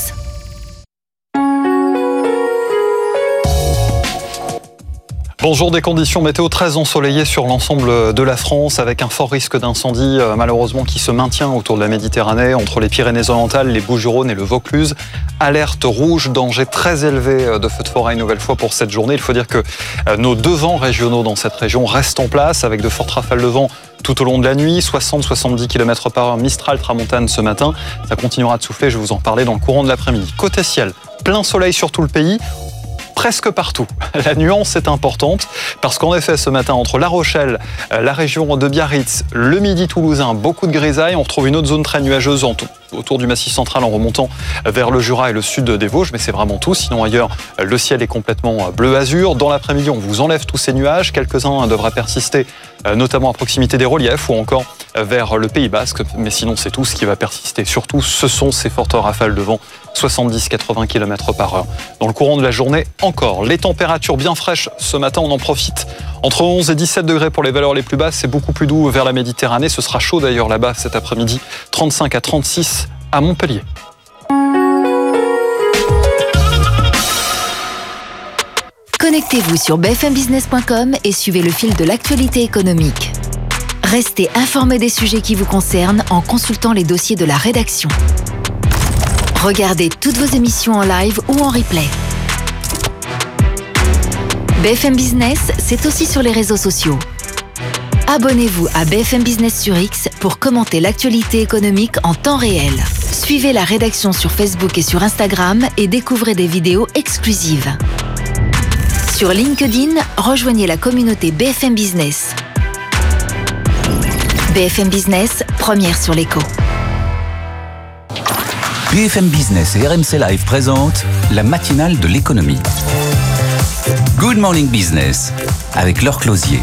[SPEAKER 10] Bonjour, des conditions météo très ensoleillées sur l'ensemble de la France avec un fort risque d'incendie malheureusement qui se maintient autour de la Méditerranée, entre les Pyrénées-Orientales, les Bouches-du-Rhône et le Vaucluse. Alerte rouge, danger très élevé de feux de forêt une nouvelle fois pour cette journée. Il faut dire que nos 2 vents régionaux dans cette région restent en place avec de fortes rafales de vent tout au long de la nuit, 60-70 km/h, Mistral, Tramontane ce matin. Ça continuera de souffler, je vais vous en parler dans le courant de l'après-midi. Côté ciel, plein soleil sur tout le pays. Presque partout. La nuance est importante parce qu'en effet, ce matin, entre La Rochelle, la région de Biarritz, le Midi toulousain, beaucoup de grisailles. On retrouve une autre zone très nuageuse autour du Massif central en remontant vers le Jura et le sud des Vosges, mais c'est vraiment tout. Sinon, ailleurs, le ciel est complètement bleu-azur. Dans l'après-midi, on vous enlève tous ces nuages. Quelques-uns devraient persister, notamment à proximité des reliefs ou encore vers le Pays Basque. Mais sinon, c'est tout ce qui va persister. Surtout, ce sont ces fortes rafales de vent, 70-80 km/h. Dans le courant de la journée, encore. Les températures bien fraîches ce matin, on en profite. Entre 11 et 17 degrés pour les valeurs les plus basses, c'est beaucoup plus doux vers la Méditerranée. Ce sera chaud d'ailleurs là-bas cet après-midi, 35 à 36 à Montpellier.
[SPEAKER 7] Connectez-vous sur bfmbusiness.com et suivez le fil de l'actualité économique. Restez informés des sujets qui vous concernent en consultant les dossiers de la rédaction. Regardez toutes vos émissions en live ou en replay. BFM Business, c'est aussi sur les réseaux sociaux. Abonnez-vous à BFM Business sur X pour commenter l'actualité économique en temps réel. Suivez la rédaction sur Facebook et sur Instagram et découvrez des vidéos exclusives. Sur LinkedIn, rejoignez la communauté BFM Business. BFM Business, première sur l'écho.
[SPEAKER 2] BFM Business et RMC Live présentent la matinale de l'économie. Good Morning Business avec Laure Closier.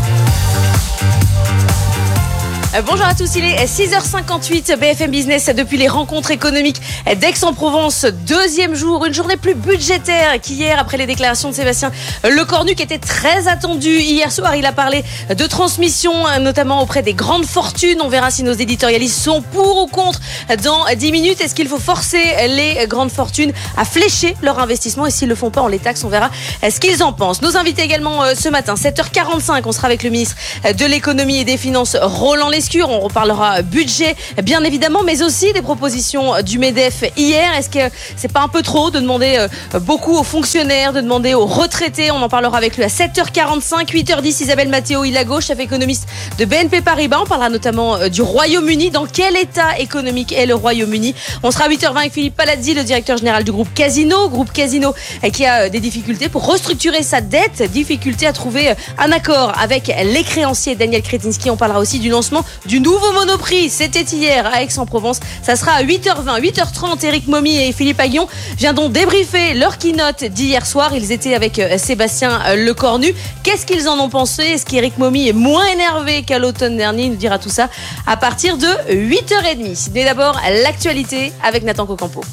[SPEAKER 21] Bonjour à tous, il est 6h58, BFM Business depuis les rencontres économiques d'Aix-en-Provence. Deuxième jour, une journée plus budgétaire qu'hier après les déclarations de Sébastien Lecornu qui était très attendu. Hier soir, il a parlé de transmission, notamment auprès des grandes fortunes. On verra si nos éditorialistes sont pour ou contre dans 10 minutes. Est-ce qu'il faut forcer les grandes fortunes à flécher leur investissement et s'ils ne le font pas, on les taxe, on verra ce qu'ils en pensent. Nos invités également ce matin, 7h45, on sera avec le ministre de l'économie et des finances, Roland Lescure. On reparlera budget, bien évidemment, mais aussi des propositions du MEDEF hier. Est-ce que c'est pas un peu trop de demander beaucoup aux fonctionnaires, de demander aux retraités? On en parlera avec lui à 7h45, 8h10, Isabelle Matteo-Ilago, chef économiste de BNP Paribas. On parlera notamment du Royaume-Uni. Dans quel état économique est le Royaume-Uni? On sera à 8h20 avec Philippe Palazzi, le directeur général du groupe Casino. Groupe Casino qui a des difficultés pour restructurer sa dette, difficulté à trouver un accord avec les créanciers. Daniel Kretinsky, on parlera aussi du lancement du nouveau Monoprix. C'était hier à Aix-en-Provence. Ça sera à 8h20, 8h30. Éric Momy et Philippe Aguillon viendront débriefer leur keynote d'hier soir. Ils étaient avec Sébastien Lecornu. Qu'est-ce qu'ils en ont pensé? Est-ce qu'Éric Momy est moins énervé qu'à l'automne dernier? Il nous dira tout ça à partir de 8h30. Mais d'abord, l'actualité avec Nathan Cocampo.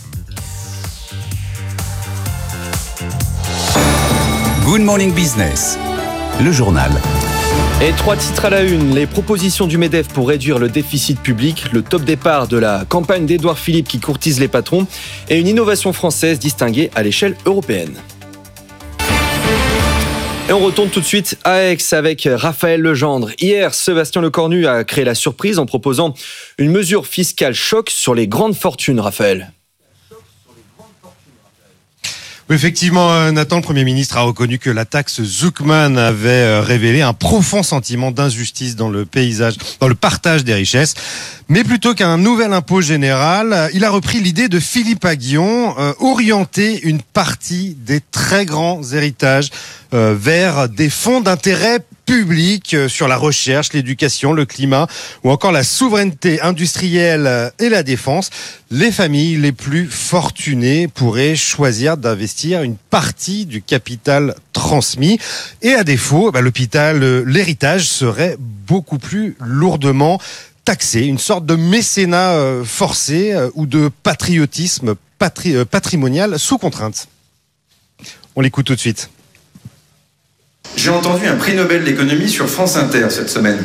[SPEAKER 2] Good Morning Business, le journal.
[SPEAKER 6] Et 3 titres à la une, les propositions du MEDEF pour réduire le déficit public, le top départ de la campagne d'Édouard Philippe qui courtise les patrons et une innovation française distinguée à l'échelle européenne. Et on retourne tout de suite à Aix avec Raphaël Legendre. Hier, Sébastien Lecornu a créé la surprise en proposant une mesure fiscale choc sur les grandes fortunes, Raphaël.
[SPEAKER 11] Effectivement, Nathan, le Premier ministre a reconnu que la taxe Zuckman avait révélé un profond sentiment d'injustice dans le partage des richesses. Mais plutôt qu'un nouvel impôt général, il a repris l'idée de Philippe Aguillon, orienter une partie des très grands héritages vers des fonds d'intérêt public sur la recherche, l'éducation, le climat ou encore la souveraineté industrielle et la défense. Les familles les plus fortunées pourraient choisir d'investir une partie du capital transmis et à défaut, l'héritage serait beaucoup plus lourdement taxé, une sorte de mécénat forcé ou de patriotisme patrimonial sous contrainte. On l'écoute tout de suite.
[SPEAKER 12] J'ai entendu un prix Nobel d'économie sur France Inter cette semaine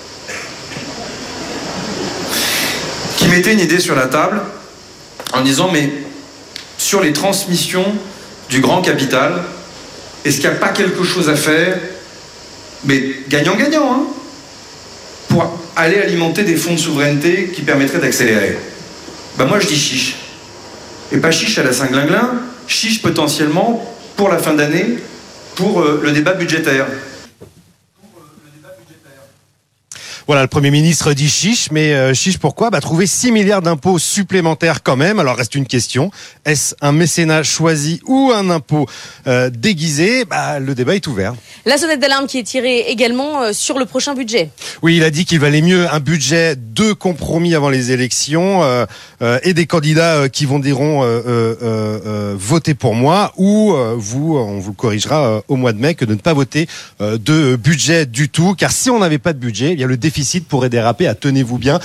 [SPEAKER 12] qui mettait une idée sur la table en disant mais sur les transmissions du grand capital, est-ce qu'il n'y a pas quelque chose à faire, mais gagnant-gagnant, hein, pour aller alimenter des fonds de souveraineté qui permettraient d'accélérer? Moi je dis chiche. Et pas chiche à la Saint-Glinglin, chiche potentiellement pour la fin d'année, pour le débat budgétaire.
[SPEAKER 11] Voilà, le Premier ministre dit chiche, mais chiche pourquoi ? Trouver 6 milliards d'impôts supplémentaires quand même. Alors reste une question, est-ce un mécénat choisi ou un impôt déguisé ? Le débat est ouvert.
[SPEAKER 21] La sonnette d'alarme qui est tirée également sur le prochain budget.
[SPEAKER 11] Oui, il a dit qu'il valait mieux un budget de compromis avant les élections et des candidats qui diront votez pour moi ou on vous corrigera au mois de mai que de ne pas voter de budget du tout. Car si on n'avait pas de budget, il y a le déficit pourrait déraper à, tenez-vous bien,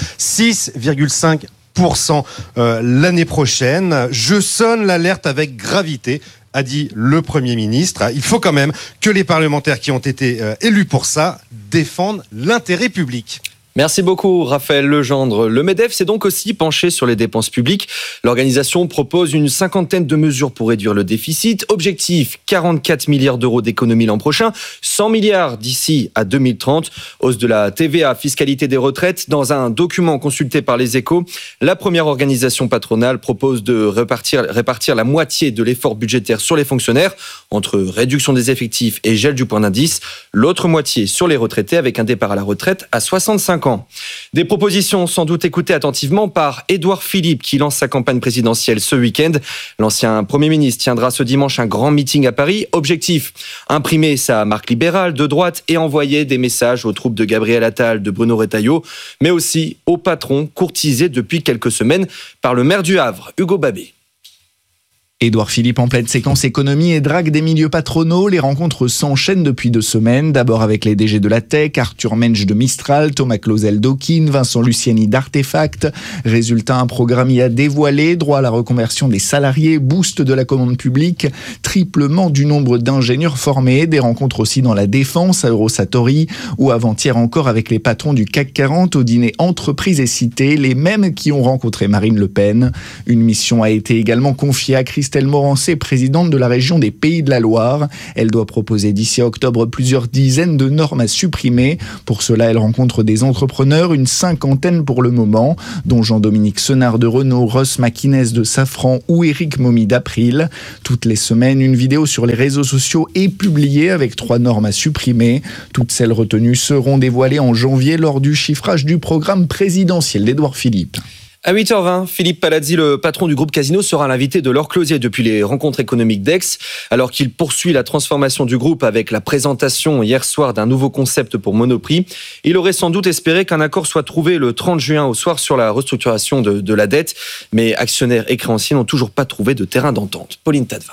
[SPEAKER 11] 6,5% l'année prochaine. Je sonne l'alerte avec gravité, a dit le Premier ministre. Il faut quand même que les parlementaires qui ont été élus pour ça défendent l'intérêt public.
[SPEAKER 6] Merci beaucoup Raphaël Legendre. Le MEDEF s'est donc aussi penché sur les dépenses publiques. L'organisation propose une 50aine de mesures pour réduire le déficit. Objectif, 44 milliards d'euros d'économie l'an prochain, 100 milliards d'ici à 2030. Hausse de la TVA, fiscalité des retraites. Dans un document consulté par Les Échos, la première organisation patronale propose de répartir la moitié de l'effort budgétaire sur les fonctionnaires, entre réduction des effectifs et gel du point d'indice. L'autre moitié sur les retraités, avec un départ à la retraite à 65
[SPEAKER 3] 5 ans. Des propositions sans doute écoutées attentivement par Édouard Philippe qui lance sa campagne présidentielle ce week-end. L'ancien Premier ministre tiendra ce dimanche un grand meeting à Paris. Objectif, imprimer sa marque libérale de droite et envoyer des messages aux troupes de Gabriel Attal, de Bruno Retailleau, mais aussi aux patrons courtisés depuis quelques semaines par le maire du Havre, Hugo Babé.
[SPEAKER 13] Édouard Philippe en pleine séquence économie et drague des milieux patronaux. Les rencontres s'enchaînent depuis 2 semaines. D'abord avec les DG de la Tech, Arthur Mensch de Mistral, Thomas Clausel d'Okin, Vincent Luciani d'Artefact. Résultat, un programme y a dévoilé. Droit à la reconversion des salariés, boost de la commande publique, triplement du nombre d'ingénieurs formés. Des rencontres aussi dans la défense à Eurosatori ou avant-hier encore avec les patrons du CAC 40 au dîner Entreprises et Cités, les mêmes qui ont rencontré Marine Le Pen. Une mission a été également confiée à Christelle Morancé, présidente de la région des Pays de la Loire. Elle doit proposer d'ici octobre plusieurs dizaines de normes à supprimer. Pour cela, elle rencontre des entrepreneurs, une 50aine pour le moment, dont Jean-Dominique Senard de Renault, Ross Maquinès de Safran ou Éric Momy d'April. Toutes les semaines, une vidéo sur les réseaux sociaux est publiée avec 3 normes à supprimer. Toutes celles retenues seront dévoilées en janvier lors du chiffrage du programme présidentiel d'Édouard Philippe.
[SPEAKER 3] À 8h20, Philippe Palazzi, le patron du groupe Casino, sera l'invité de Laure Closier depuis les rencontres économiques d'Aix. Alors qu'il poursuit la transformation du groupe avec la présentation hier soir d'un nouveau concept pour Monoprix, il aurait sans doute espéré qu'un accord soit trouvé le 30 juin au soir sur la restructuration de la dette. Mais actionnaires et créanciers n'ont toujours pas trouvé de terrain d'entente. Pauline Tadevin.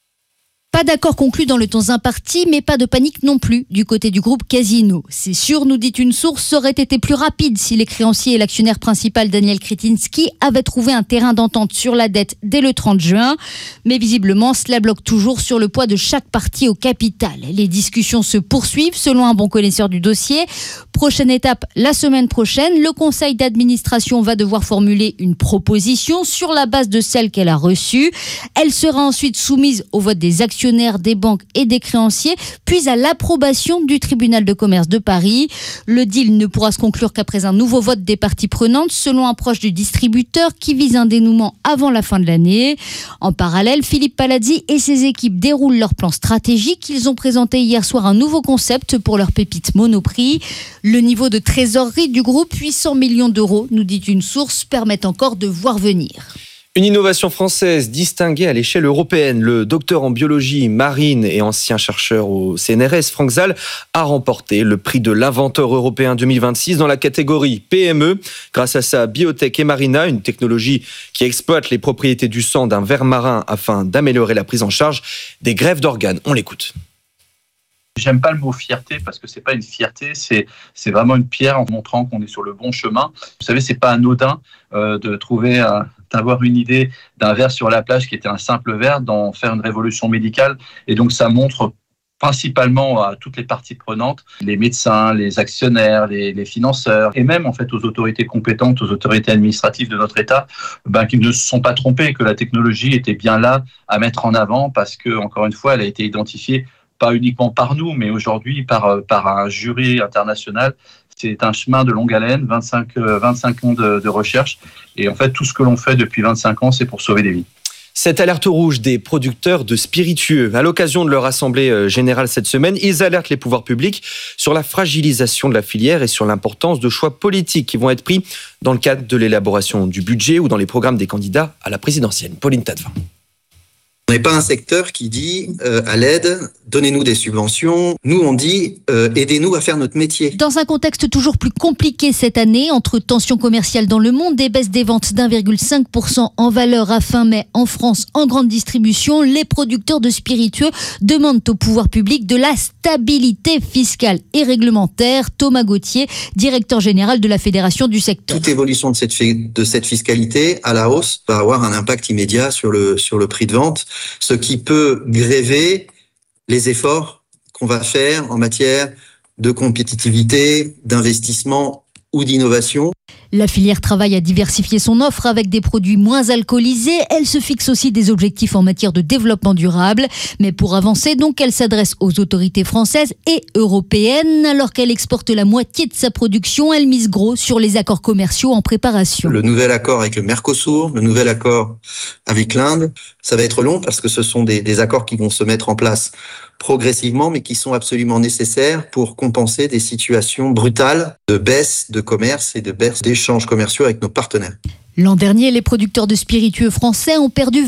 [SPEAKER 14] Pas d'accord conclu dans le temps imparti, mais pas de panique non plus du côté du groupe Casino. C'est sûr, nous dit une source, ça aurait été plus rapide si les créanciers et l'actionnaire principal Daniel Kretinsky avaient trouvé un terrain d'entente sur la dette dès le 30 juin. Mais visiblement, cela bloque toujours sur le poids de chaque partie au capital. Les discussions se poursuivent selon un bon connaisseur du dossier. Prochaine étape, la semaine prochaine, le conseil d'administration va devoir formuler une proposition sur la base de celle qu'elle a reçue. Elle sera ensuite soumise au vote des actionnaires, des banques et des créanciers, puis à l'approbation du tribunal de commerce de Paris. Le deal ne pourra se conclure qu'après un nouveau vote des parties prenantes, selon un proche du distributeur qui vise un dénouement avant la fin de l'année. En parallèle, Philippe Palazzi et ses équipes déroulent leur plan stratégique. Ils ont présenté hier soir un nouveau concept pour leur pépite Monoprix. Le niveau de trésorerie du groupe, 800 millions d'euros, nous dit une source, permet encore de voir venir.
[SPEAKER 3] Une innovation française distinguée à l'échelle européenne. Le docteur en biologie marine et ancien chercheur au CNRS, Franck Zal, a remporté le prix de l'inventeur européen 2026 dans la catégorie PME grâce à sa biotech Emarina, une technologie qui exploite les propriétés du sang d'un ver marin afin d'améliorer la prise en charge des greffes d'organes. On l'écoute.
[SPEAKER 15] J'aime pas le mot fierté parce que c'est pas une fierté, c'est vraiment une pierre en montrant qu'on est sur le bon chemin. Vous savez, c'est pas anodin d'avoir une idée d'un verre sur la plage qui était un simple verre, d'en faire une révolution médicale. Et donc ça montre principalement à toutes les parties prenantes, les médecins, les actionnaires, les financeurs, et même en fait aux autorités compétentes, aux autorités administratives de notre État, qu'ils ne se sont pas trompés, que la technologie était bien là à mettre en avant parce que, encore une fois, elle a été identifiée pas uniquement par nous, mais aujourd'hui par un jury international. C'est un chemin de longue haleine, 25 ans de recherche. Et en fait, tout ce que l'on fait depuis 25 ans, c'est pour sauver des vies.
[SPEAKER 3] Cette alerte rouge des producteurs de spiritueux. À l'occasion de leur assemblée générale cette semaine, ils alertent les pouvoirs publics sur la fragilisation de la filière et sur l'importance de choix politiques qui vont être pris dans le cadre de l'élaboration du budget ou dans les programmes des candidats à la présidentielle. Pauline Tadevin.
[SPEAKER 16] On n'est pas un secteur qui dit à l'aide, donnez-nous des subventions. Nous, on dit aidez-nous à faire notre métier.
[SPEAKER 14] Dans un contexte toujours plus compliqué cette année, entre tensions commerciales dans le monde et baisse des ventes d'1,5% en valeur à fin mai en France en grande distribution, les producteurs de spiritueux demandent au pouvoir public de la stabilité fiscale et réglementaire. Thomas Gauthier, directeur général de la Fédération du secteur.
[SPEAKER 16] Toute évolution de cette fiscalité à la hausse va avoir un impact immédiat sur le prix de vente, ce qui peut gréver les efforts qu'on va faire en matière de compétitivité, d'investissement ou d'innovation.
[SPEAKER 14] La filière travaille à diversifier son offre avec des produits moins alcoolisés. Elle se fixe aussi des objectifs en matière de développement durable. Mais pour avancer, donc, elle s'adresse aux autorités françaises et européennes. Alors qu'elle exporte la moitié de sa production, elle mise gros sur les accords commerciaux en préparation.
[SPEAKER 16] Le nouvel accord avec le Mercosur, le nouvel accord avec l'Inde, ça va être long parce que ce sont des accords qui vont se mettre en place progressivement, mais qui sont absolument nécessaires pour compenser des situations brutales de baisse de commerce et de baisse d'échanges commerciaux avec nos partenaires.
[SPEAKER 14] L'an dernier, les producteurs de spiritueux français ont perdu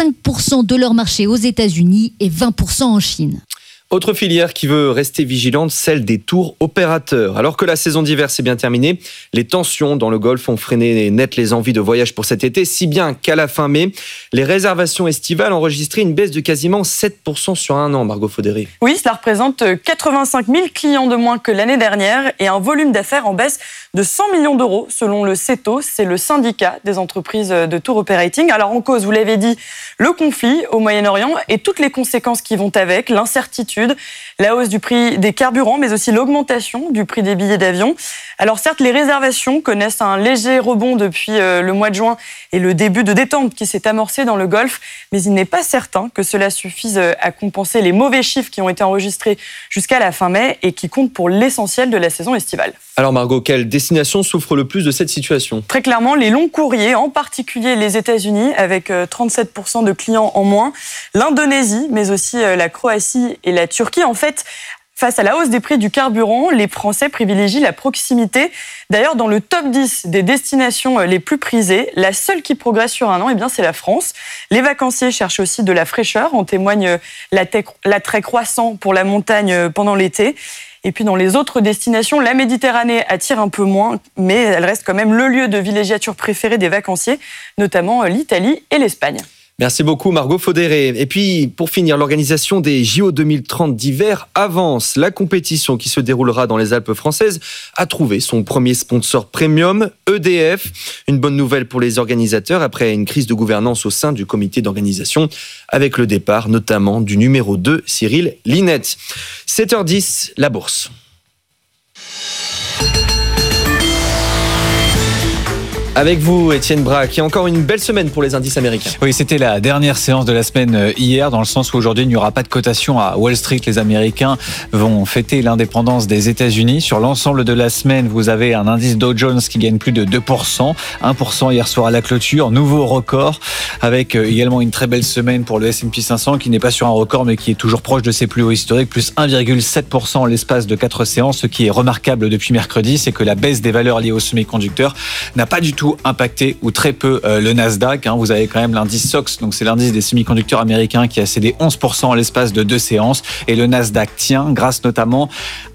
[SPEAKER 14] 25% de leur marché aux États-Unis et 20% en Chine.
[SPEAKER 6] Autre filière qui veut rester vigilante, celle des tours opérateurs. Alors que la saison d'hiver s'est bien terminée, les tensions dans le Golfe ont freiné net les envies de voyage pour cet été, si bien qu'à la fin mai, les réservations estivales ont enregistré une baisse de quasiment 7% sur un an, Margot Faudéré.
[SPEAKER 4] Oui, cela représente 85 000 clients de moins que l'année dernière et un volume d'affaires en baisse de 100 millions d'euros, selon le CETO, c'est le syndicat des entreprises de tour operating. Alors en cause, vous l'avez dit, le conflit au Moyen-Orient et toutes les conséquences qui vont avec, l'incertitude, la hausse du prix des carburants, mais aussi l'augmentation du prix des billets d'avion. Alors certes, les réservations connaissent un léger rebond depuis le mois de juin et le début de détente qui s'est amorcé dans le Golfe, mais il n'est pas certain que cela suffise à compenser les mauvais chiffres qui ont été enregistrés jusqu'à la fin mai et qui comptent pour l'essentiel de la saison estivale.
[SPEAKER 6] Alors Margot, quelle destination souffre le plus de cette situation ?
[SPEAKER 4] Très clairement, les longs courriers, en particulier les États-Unis, avec 37% de clients en moins, l'Indonésie, mais aussi la Croatie et la Turquie. En fait, face à la hausse des prix du carburant, les Français privilégient la proximité. D'ailleurs, dans le top 10 des destinations les plus prisées, la seule qui progresse sur un an, eh bien, c'est la France. Les vacanciers cherchent aussi de la fraîcheur, en témoigne l'attrait croissant pour la montagne pendant l'été. Et puis dans les autres destinations, la Méditerranée attire un peu moins, mais elle reste quand même le lieu de villégiature préféré des vacanciers, notamment l'Italie et l'Espagne.
[SPEAKER 6] Merci beaucoup Margot Faudéré. Et puis pour finir, l'organisation des JO 2030 d'hiver avance. La compétition qui se déroulera dans les Alpes françaises a trouvé son premier sponsor premium, EDF. Une bonne nouvelle pour les organisateurs après une crise de gouvernance au sein du comité d'organisation avec le départ notamment du numéro 2, Cyril Linette. 7h10, la bourse. Avec vous, Étienne Braque, il y a encore une belle semaine pour les indices américains.
[SPEAKER 5] Oui, c'était la dernière séance de la semaine hier, dans le sens où aujourd'hui il n'y aura pas de cotation à Wall Street. Les Américains vont fêter l'indépendance des États-Unis. Sur l'ensemble de la semaine, vous avez un indice Dow Jones qui gagne plus de 2%, 1% hier soir à la clôture, nouveau record, avec également une très belle semaine pour le S&P 500 qui n'est pas sur un record mais qui est toujours proche de ses plus hauts historiques, plus 1,7% en l'espace de 4 séances. Ce qui est remarquable depuis mercredi, c'est que la baisse des valeurs liées aux semi-conducteurs n'a pas du tout impacté ou très peu le Nasdaq. Vous avez quand même l'indice SOX, donc c'est l'indice des semi-conducteurs américains qui a cédé 11% en l'espace de 2 séances. Et le Nasdaq tient grâce notamment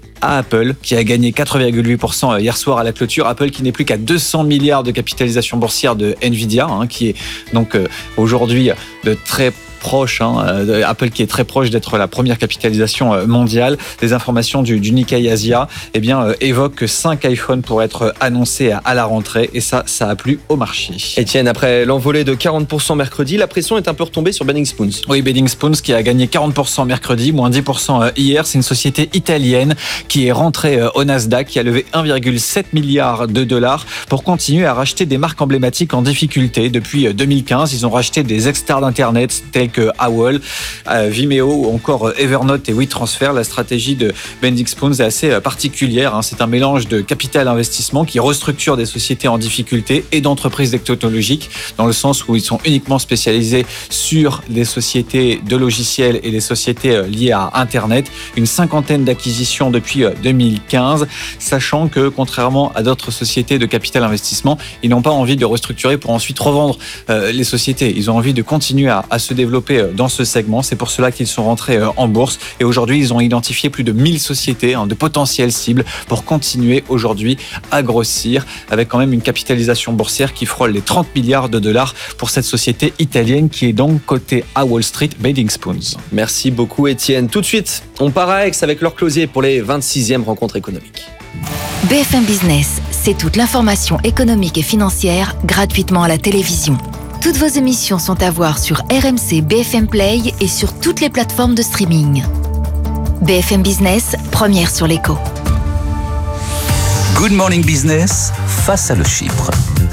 [SPEAKER 5] à Apple, qui a gagné 4,8% hier soir à la clôture. Apple qui n'est plus qu'à 200 milliards de capitalisation boursière de Nvidia, qui est donc aujourd'hui de très proche, Apple qui est très proche d'être la première capitalisation mondiale. Des informations du Nikkei Asia évoquent que 5 iPhones pourraient être annoncés à la rentrée et ça a plu au marché.
[SPEAKER 6] Étienne, après l'envolée de 40% mercredi, la pression est un peu retombée sur Bedding Spoons.
[SPEAKER 5] Oui, Bedding Spoons qui a gagné 40% mercredi, moins 10% hier. C'est une société italienne qui est rentrée au Nasdaq, qui a levé 1,7 milliard de dollars pour continuer à racheter des marques emblématiques en difficulté. Depuis 2015, ils ont racheté des ex-stars d'Internet tels que AOL, Vimeo ou encore Evernote et WeTransfer. La stratégie de Bedding Spoons est assez particulière. C'est un mélange de capital investissement qui restructure des sociétés en difficulté et d'entreprises technologiques, dans le sens où ils sont uniquement spécialisés sur des sociétés de logiciels et des sociétés liées à Internet. Une 50aine d'acquisitions depuis 2015, sachant que contrairement à d'autres sociétés de capital investissement, ils n'ont pas envie de restructurer pour ensuite revendre les sociétés. Ils ont envie de continuer à se développer dans ce segment. C'est pour cela qu'ils sont rentrés en bourse et aujourd'hui ils ont identifié plus de 1000 sociétés de potentielles cibles pour continuer aujourd'hui à grossir, avec quand même une capitalisation boursière qui frôle les 30 milliards de dollars pour cette société italienne qui est donc cotée à Wall Street, Bedding Spoons.
[SPEAKER 6] Merci beaucoup Étienne. Tout de suite, on part à Aix avec Laure Closier pour les 26e rencontres économiques.
[SPEAKER 7] BFM Business, c'est toute l'information économique et financière gratuitement à la télévision. Toutes vos émissions sont à voir sur RMC, BFM Play et sur toutes les plateformes de streaming. BFM Business, première sur l'écho.
[SPEAKER 2] Good Morning Business, Face à le Chypre.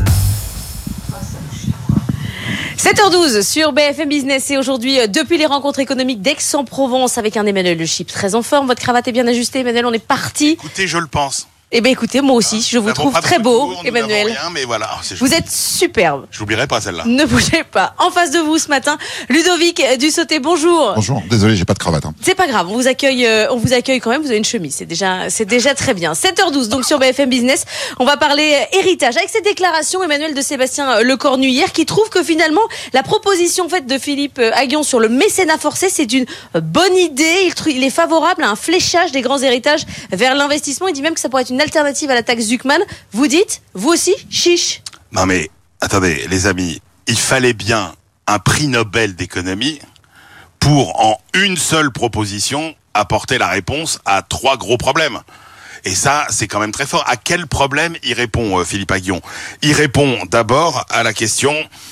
[SPEAKER 21] 7h12 sur BFM Business et aujourd'hui, depuis les rencontres économiques d'Aix-en-Provence avec un Emmanuel Le Chypre très en forme. Votre cravate est bien ajustée, Emmanuel, on est parti.
[SPEAKER 17] Écoutez, je le pense.
[SPEAKER 21] Eh bien écoutez, moi aussi, je vous trouve très beau, Emmanuel.
[SPEAKER 17] Rien, mais voilà,
[SPEAKER 21] vous êtes superbe.
[SPEAKER 17] Je n'oublierai pas celle-là.
[SPEAKER 21] Ne bougez pas. En face de vous ce matin, Ludovic Dussauté, bonjour.
[SPEAKER 18] Bonjour, désolé, j'ai pas de cravate.
[SPEAKER 21] C'est pas grave, on vous accueille quand même, vous avez une chemise, c'est déjà très bien. 7h12, donc sur BFM Business, on va parler héritage. Avec cette déclaration, Emmanuel, de Sébastien Lecornu hier, qui trouve que finalement, la proposition faite de Philippe Aghion sur le mécénat forcé, c'est une bonne idée. Il est favorable à un fléchage des grands héritages vers l'investissement. Il dit même que ça pourrait être une alternative à la taxe Zuckman. Vous dites, vous aussi, chiche.
[SPEAKER 17] Non mais, attendez, les amis, il fallait bien un prix Nobel d'économie pour, en une seule proposition, apporter la réponse à 3 gros problèmes. Et ça, c'est quand même très fort. À quel problème il répond, Philippe Aghion ? Il répond d'abord à la question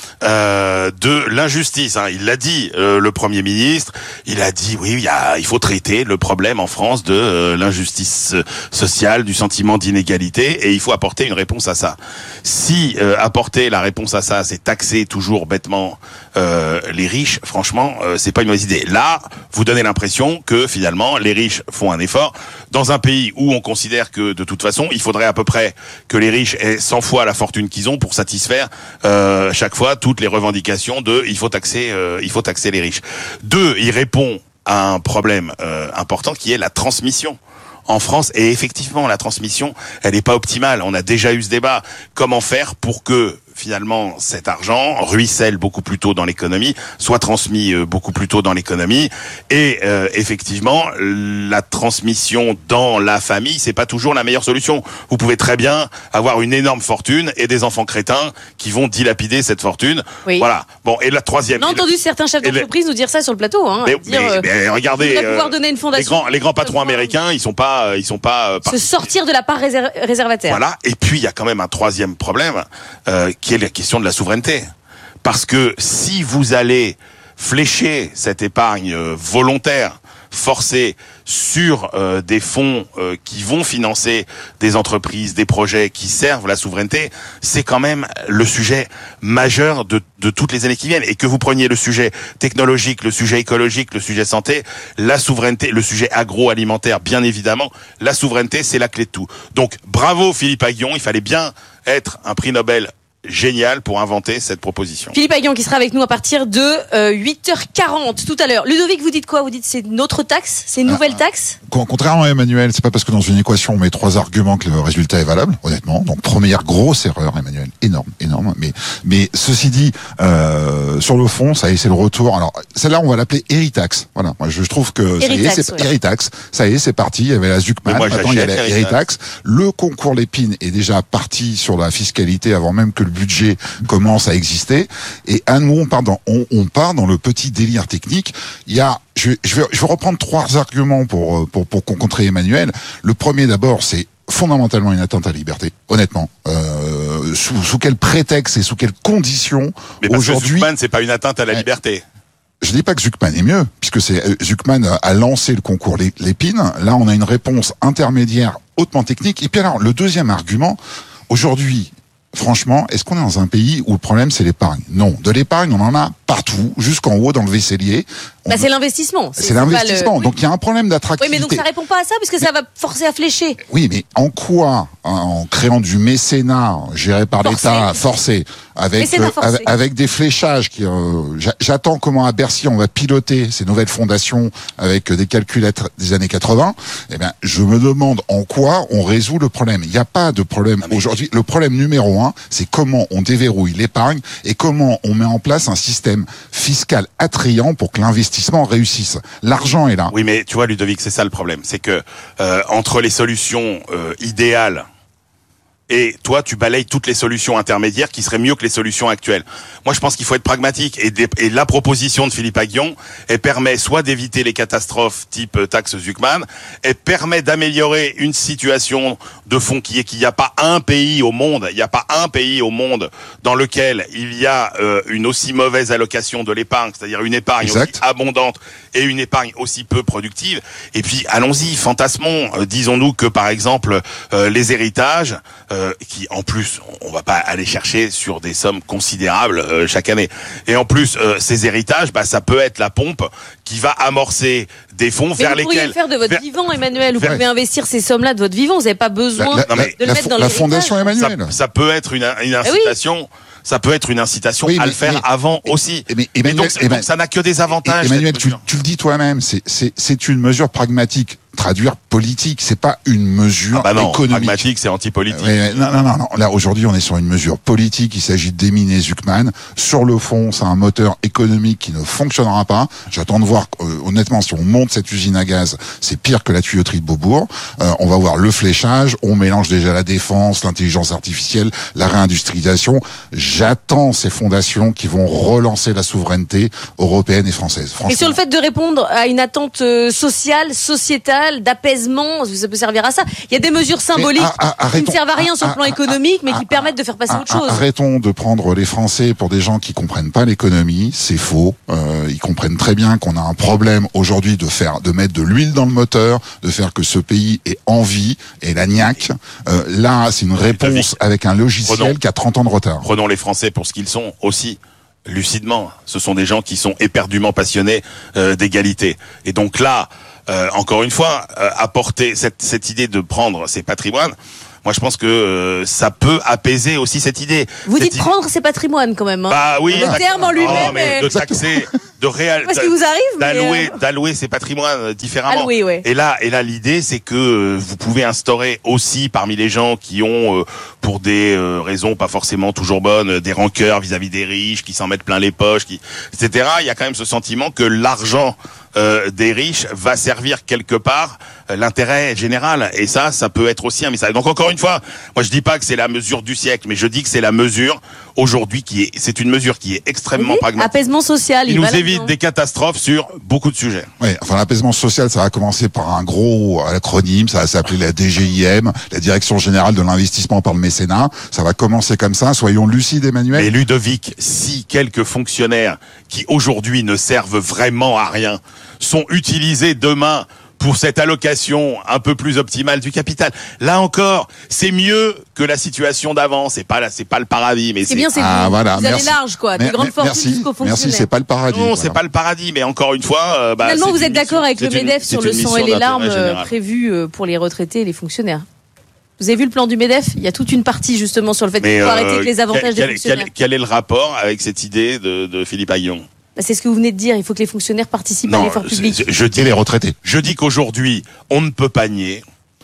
[SPEAKER 17] de l'injustice. Il l'a dit, le Premier ministre. Il a dit, oui, il faut traiter le problème en France de l'injustice sociale, du sentiment d'inégalité, et il faut apporter une réponse à ça. Si apporter la réponse à ça, c'est taxer toujours bêtement les riches, franchement, c'est pas une mauvaise idée. Là, vous donnez l'impression que finalement, les riches font un effort. Dans un pays où on considère que de toute façon, il faudrait à peu près que les riches aient 100 fois la fortune qu'ils ont pour satisfaire chaque fois toutes les revendications de il faut taxer les riches. 2, il répond à un problème important qui est la transmission en France, et effectivement la transmission, elle n'est pas optimale. On a déjà eu ce débat. Comment faire pour que finalement cet argent ruisselle beaucoup plus tôt dans l'économie, soit transmis beaucoup plus tôt dans l'économie, et effectivement la transmission dans la famille, c'est pas toujours la meilleure solution. Vous pouvez très bien avoir une énorme fortune et des enfants crétins qui vont dilapider cette fortune. Oui. Voilà. Bon, et la troisième.
[SPEAKER 21] On a entendu certains chefs d'entreprise nous dire ça sur le plateau.
[SPEAKER 17] Mais regardez,
[SPEAKER 21] pouvoir donner une fondation,
[SPEAKER 17] les grands patrons américains, ils sont pas
[SPEAKER 21] se sortir de la part réservataire.
[SPEAKER 17] Voilà. Et puis il y a quand même un troisième problème qui est la question de la souveraineté. Parce que si vous allez flécher cette épargne volontaire, forcée, sur des fonds qui vont financer des entreprises, des projets qui servent la souveraineté, c'est quand même le sujet majeur de toutes les années qui viennent. Et que vous preniez le sujet technologique, le sujet écologique, le sujet santé, la souveraineté, le sujet agroalimentaire, bien évidemment, la souveraineté, c'est la clé de tout. Donc, bravo Philippe Aghion, il fallait bien être un prix Nobel génial pour inventer cette proposition.
[SPEAKER 21] Philippe Aghion qui sera avec nous à partir de 8h40 tout à l'heure. Ludovic, vous dites quoi ? Vous dites c'est une autre taxe ? C'est une nouvelle taxe ?
[SPEAKER 18] Contrairement à Emmanuel, c'est pas parce que dans une équation on met 3 arguments que le résultat est valable, honnêtement. Donc première grosse erreur, Emmanuel, énorme. Mais ceci dit, sur le fond, ça y est, c'est le retour. Alors celle-là, on va l'appeler Héritax. Voilà, moi je trouve que ça y est, c'est Héritax. Ça y est, c'est parti. Il y avait la Zuckman, maintenant il y a la Héritax. Le concours Lépine est déjà parti sur la fiscalité avant même que le budget commence à exister. Et à nous, on part dans le petit délire technique. Il y a, je vais reprendre 3 arguments pour contrer Emmanuel. Le premier, d'abord, c'est fondamentalement une atteinte à la liberté, honnêtement. Sous quel prétexte et sous quelles conditions aujourd'hui...
[SPEAKER 17] Mais Zuckman, c'est pas une atteinte à la liberté.
[SPEAKER 18] Je dis pas que Zuckman est mieux, puisque Zuckman a lancé le concours Lépine. Là, on a une réponse intermédiaire hautement technique. Et puis alors, le deuxième argument, aujourd'hui, franchement, est-ce qu'on est dans un pays où le problème c'est l'épargne ? Non, de l'épargne on en a partout, jusqu'en haut dans le vaisselier.
[SPEAKER 21] C'est l'investissement.
[SPEAKER 18] C'est l'investissement. Donc il y a un problème d'attractivité.
[SPEAKER 21] Oui, mais donc ça répond pas à ça puisque ça va forcer à flécher.
[SPEAKER 18] Oui, mais en quoi, en créant du mécénat géré par l'État forcé, avec des fléchages qui, j'attends comment à Bercy on va piloter ces nouvelles fondations avec des calculettes des années 80. Eh bien, je me demande en quoi on résout le problème. Il n'y a pas de problème aujourd'hui. Le problème numéro 1, c'est comment on déverrouille l'épargne et comment on met en place un système fiscal attrayant pour que l'investissement réussisse. L'argent est là.
[SPEAKER 17] Oui, mais tu vois, Ludovic, c'est ça le problème. C'est que entre les solutions idéales et toi, tu balayes toutes les solutions intermédiaires qui seraient mieux que les solutions actuelles. Moi, je pense qu'il faut être pragmatique. Et la proposition de Philippe Aghion, elle permet soit d'éviter les catastrophes type taxe Zuckman, elle permet d'améliorer une situation de fond qui est qu'il n'y a pas un pays au monde, dans lequel il y a une aussi mauvaise allocation de l'épargne, c'est-à-dire une épargne aussi abondante et une épargne aussi peu productive. Et puis, allons-y, fantasmons. Disons-nous que, par exemple, les héritages, qui en plus, on va pas aller chercher sur des sommes considérables chaque année. Et en plus, ces héritages, ça peut être la pompe qui va amorcer des fonds vers lesquels...
[SPEAKER 19] Vous pourriez le faire de votre vivant, Emmanuel. Vous pouvez investir ces sommes-là de votre vivant. Vous n'avez pas besoin de le mettre dans
[SPEAKER 18] la fondation Emmanuel.
[SPEAKER 17] Ça peut être une incitation. Ça peut être une incitation à le faire avant aussi. Et donc, ça n'a que des avantages.
[SPEAKER 18] Emmanuel, tu le dis toi-même, c'est une mesure pragmatique. Traduire politique, c'est pas une mesure économique.
[SPEAKER 17] Pragmatique, c'est anti-politique.
[SPEAKER 18] Non. Là, aujourd'hui, on est sur une mesure politique. Il s'agit d'éminer Zuckman. Sur le fond, c'est un moteur économique qui ne fonctionnera pas. J'attends de voir, honnêtement, si on monte cette usine à gaz, c'est pire que la tuyauterie de Beaubourg. On va voir le fléchage. On mélange déjà la défense, l'intelligence artificielle, la réindustrialisation. J'attends ces fondations qui vont relancer la souveraineté européenne et française.
[SPEAKER 19] Et sur le fait de répondre à une attente sociale, sociétale, d'apaisement, ça peut servir à ça. Il y a des mesures symboliques qui ne servent à rien sur le plan économique, mais qui permettent de faire passer autre chose.
[SPEAKER 18] Arrêtons de prendre les Français pour des gens qui comprennent pas l'économie. C'est faux. Ils comprennent très bien qu'on a un problème aujourd'hui de mettre de l'huile dans le moteur, de faire que ce pays ait envie et la niaque. Là, c'est une réponse avec un logiciel qui a 30 ans de retard.
[SPEAKER 17] Prenons les Français pour ce qu'ils sont aussi. Lucidement, ce sont des gens qui sont éperdument passionnés d'égalité. Et donc là, encore une fois, apporter cette idée de prendre ces patrimoines, moi je pense que ça peut apaiser aussi cette idée.
[SPEAKER 19] Vous dites prendre ces patrimoines quand même. Hein.
[SPEAKER 17] Bah oui.
[SPEAKER 19] Le terme en lui-même.
[SPEAKER 17] Mais de taxer,
[SPEAKER 19] Parce qu'il vous arrive,
[SPEAKER 17] d'allouer ces patrimoines différemment.
[SPEAKER 19] Allouer, ouais.
[SPEAKER 17] Et là, l'idée, c'est que vous pouvez instaurer aussi parmi les gens qui ont, pour des raisons pas forcément toujours bonnes, des rancœurs vis-à-vis des riches, qui s'en mettent plein les poches, etc. Il y a quand même ce sentiment que l'argent des riches va servir quelque part l'intérêt général. Et ça peut être aussi un message. Donc encore une fois, moi je dis pas que c'est la mesure du siècle, mais je dis que c'est la mesure aujourd'hui c'est une mesure qui est extrêmement pragmatique.
[SPEAKER 19] Apaisement social.
[SPEAKER 17] Il nous évite des catastrophes sur beaucoup de sujets.
[SPEAKER 18] Oui, enfin l'apaisement social, ça va commencer par un gros acronyme, ça va s'appeler la DGIM, la Direction Générale de l'Investissement par le Mécénat. Ça va commencer comme ça, soyons lucides, Emmanuel.
[SPEAKER 17] Mais Ludovic, si quelques fonctionnaires qui aujourd'hui ne servent vraiment à rien sont utilisés demain pour cette allocation un peu plus optimale du capital. Là encore, c'est mieux que la situation d'avant. C'est pas le paradis, mais
[SPEAKER 19] c'est bien. Vous allez large, quoi. Des grandes fortunes jusqu'aux fonctionnaires.
[SPEAKER 18] Merci, c'est pas le paradis.
[SPEAKER 17] Non, c'est pas le paradis, mais encore une fois,
[SPEAKER 19] finalement, vous êtes d'accord avec le MEDEF sur le sang et les larmes prévus pour les retraités et les fonctionnaires. Vous avez vu le plan du MEDEF ? Il y a toute une partie justement sur le fait qu'il faut arrêter les avantages des fonctionnaires.
[SPEAKER 17] Quel est le rapport avec cette idée de Philippe Aghion ?
[SPEAKER 19] C'est ce que vous venez de dire, il faut que les fonctionnaires participent à l'effort public.
[SPEAKER 17] Je dis les retraités. Je dis qu'aujourd'hui, on ne peut pas nier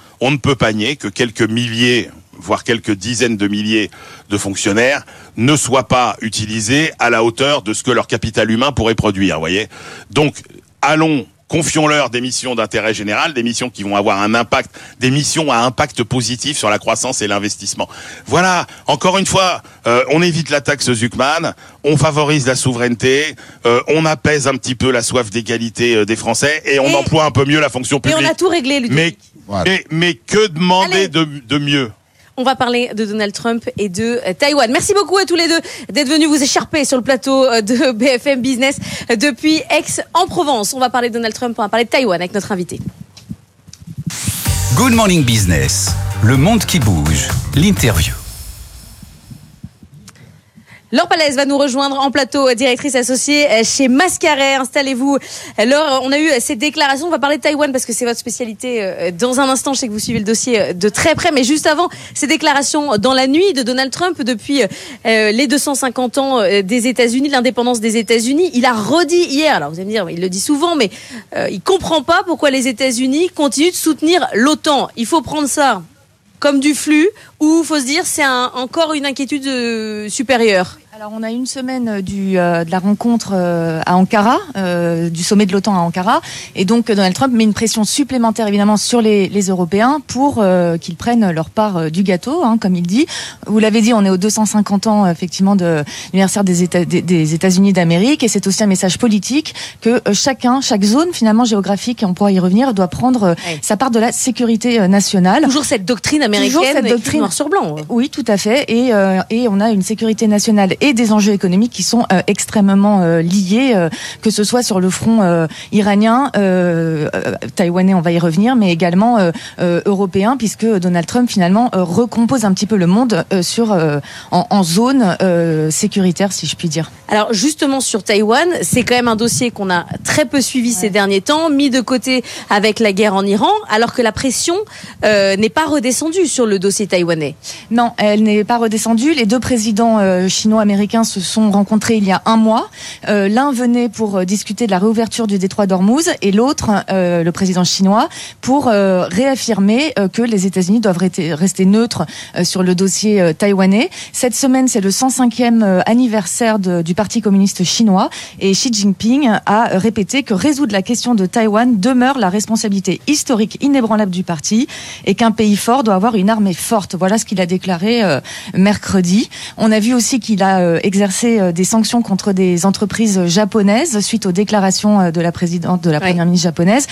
[SPEAKER 17] que quelques milliers, voire quelques dizaines de milliers de fonctionnaires ne soient pas utilisés à la hauteur de ce que leur capital humain pourrait produire, vous voyez. Donc, confions-leur des missions d'intérêt général, des missions qui vont avoir un impact, des missions à impact positif sur la croissance et l'investissement. Voilà, encore une fois, on évite la taxe Zuckman, on favorise la souveraineté, on apaise un petit peu la soif d'égalité des Français et on emploie un peu mieux la fonction publique.
[SPEAKER 19] Et on a tout réglé, Ludovic.
[SPEAKER 17] Mais que demander de mieux ?
[SPEAKER 19] On va parler de Donald Trump et de Taïwan. Merci beaucoup à tous les deux d'être venus vous écharper sur le plateau de BFM Business depuis Aix-en-Provence. On va parler de Donald Trump, on va parler de Taïwan avec notre invité.
[SPEAKER 2] Good Morning Business, le monde qui bouge, l'interview.
[SPEAKER 19] Laure Pallès va nous rejoindre en plateau, directrice associée chez Mascaret. Installez-vous. Laure, on a eu ces déclarations. On va parler de Taïwan parce que c'est votre spécialité. Dans un instant, je sais que vous suivez le dossier de très près. Mais juste avant, ces déclarations dans la nuit de Donald Trump depuis les 250 ans des États-Unis, l'indépendance des États-Unis. Il a redit hier, alors vous allez me dire, il le dit souvent, mais il comprend pas pourquoi les États-Unis continuent de soutenir l'OTAN. Il faut prendre ça comme du flux ou il faut se dire c'est encore une inquiétude supérieure.
[SPEAKER 22] Alors on a une semaine de la rencontre à Ankara, du sommet de l'OTAN à Ankara, et donc Donald Trump met une pression supplémentaire évidemment sur les Européens pour qu'ils prennent leur part du gâteau, comme il dit. Vous l'avez dit, on est aux 250 ans effectivement de l'anniversaire des États-Unis d'Amérique, et c'est aussi un message politique que chaque zone finalement géographique, on pourra y revenir, doit prendre sa part de la sécurité nationale.
[SPEAKER 19] Toujours cette doctrine américaine, noir sur blanc.
[SPEAKER 22] Oui, tout à fait, et on a une sécurité nationale et et des enjeux économiques qui sont extrêmement liés, que ce soit sur le front iranien, taïwanais, on va y revenir, mais également européen, puisque Donald Trump finalement recompose un petit peu le monde en zone sécuritaire, si je puis dire.
[SPEAKER 19] Alors justement sur Taïwan, c'est quand même un dossier qu'on a très peu suivi ces derniers temps, mis de côté avec la guerre en Iran, alors que la pression n'est pas redescendue sur le dossier taïwanais.
[SPEAKER 22] Non, elle n'est pas redescendue. Les deux présidents chino-américains se sont rencontrés il y a un mois. L'un venait pour discuter de la réouverture du détroit d'Ormuz et l'autre, le président chinois, pour réaffirmer que les États-Unis doivent rester neutres sur le dossier taïwanais. Cette semaine, c'est le 105e anniversaire du Parti communiste chinois et Xi Jinping a répété que résoudre la question de Taïwan demeure la responsabilité historique inébranlable du parti et qu'un pays fort doit avoir une armée forte. Voilà ce qu'il a déclaré mercredi. On a vu aussi qu'il a exercé des sanctions contre des entreprises japonaises suite aux déclarations de la présidente, de la première ministre japonaise,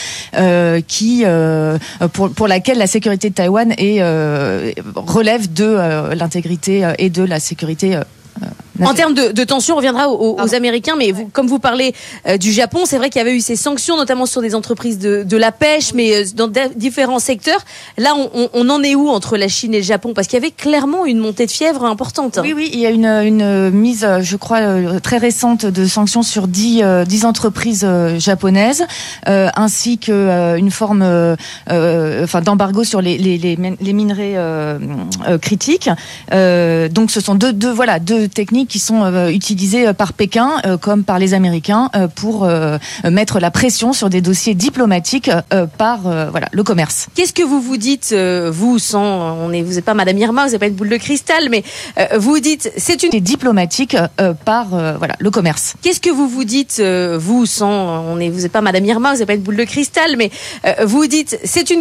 [SPEAKER 22] pour laquelle la sécurité de Taïwan relève de l'intégrité et de la sécurité.
[SPEAKER 19] En termes de tension, on reviendra aux Américains, mais comme vous parlez du Japon, c'est vrai qu'il y avait eu ces sanctions, notamment sur des entreprises de la pêche, mais dans différents secteurs. Là, on en est où entre la Chine et le Japon? Parce qu'il y avait clairement une montée de fièvre importante.
[SPEAKER 22] Oui, il y a une mise, je crois, très récente de sanctions sur 10 entreprises japonaises, ainsi qu'une forme d'embargo sur les minerais critiques. Donc, ce sont deux techniques qui sont utilisées par Pékin comme par les Américains pour mettre la pression sur des dossiers diplomatiques par le commerce.
[SPEAKER 19] Qu'est-ce que vous dites, vous n'êtes pas Madame Irma, vous n'avez pas une boule de cristal, mais vous dites c'est une
[SPEAKER 22] diplomatique par le commerce.
[SPEAKER 19] Qu'est-ce que vous dites, vous n'êtes pas Madame Irma, vous n'avez pas une boule de cristal, mais vous dites c'est une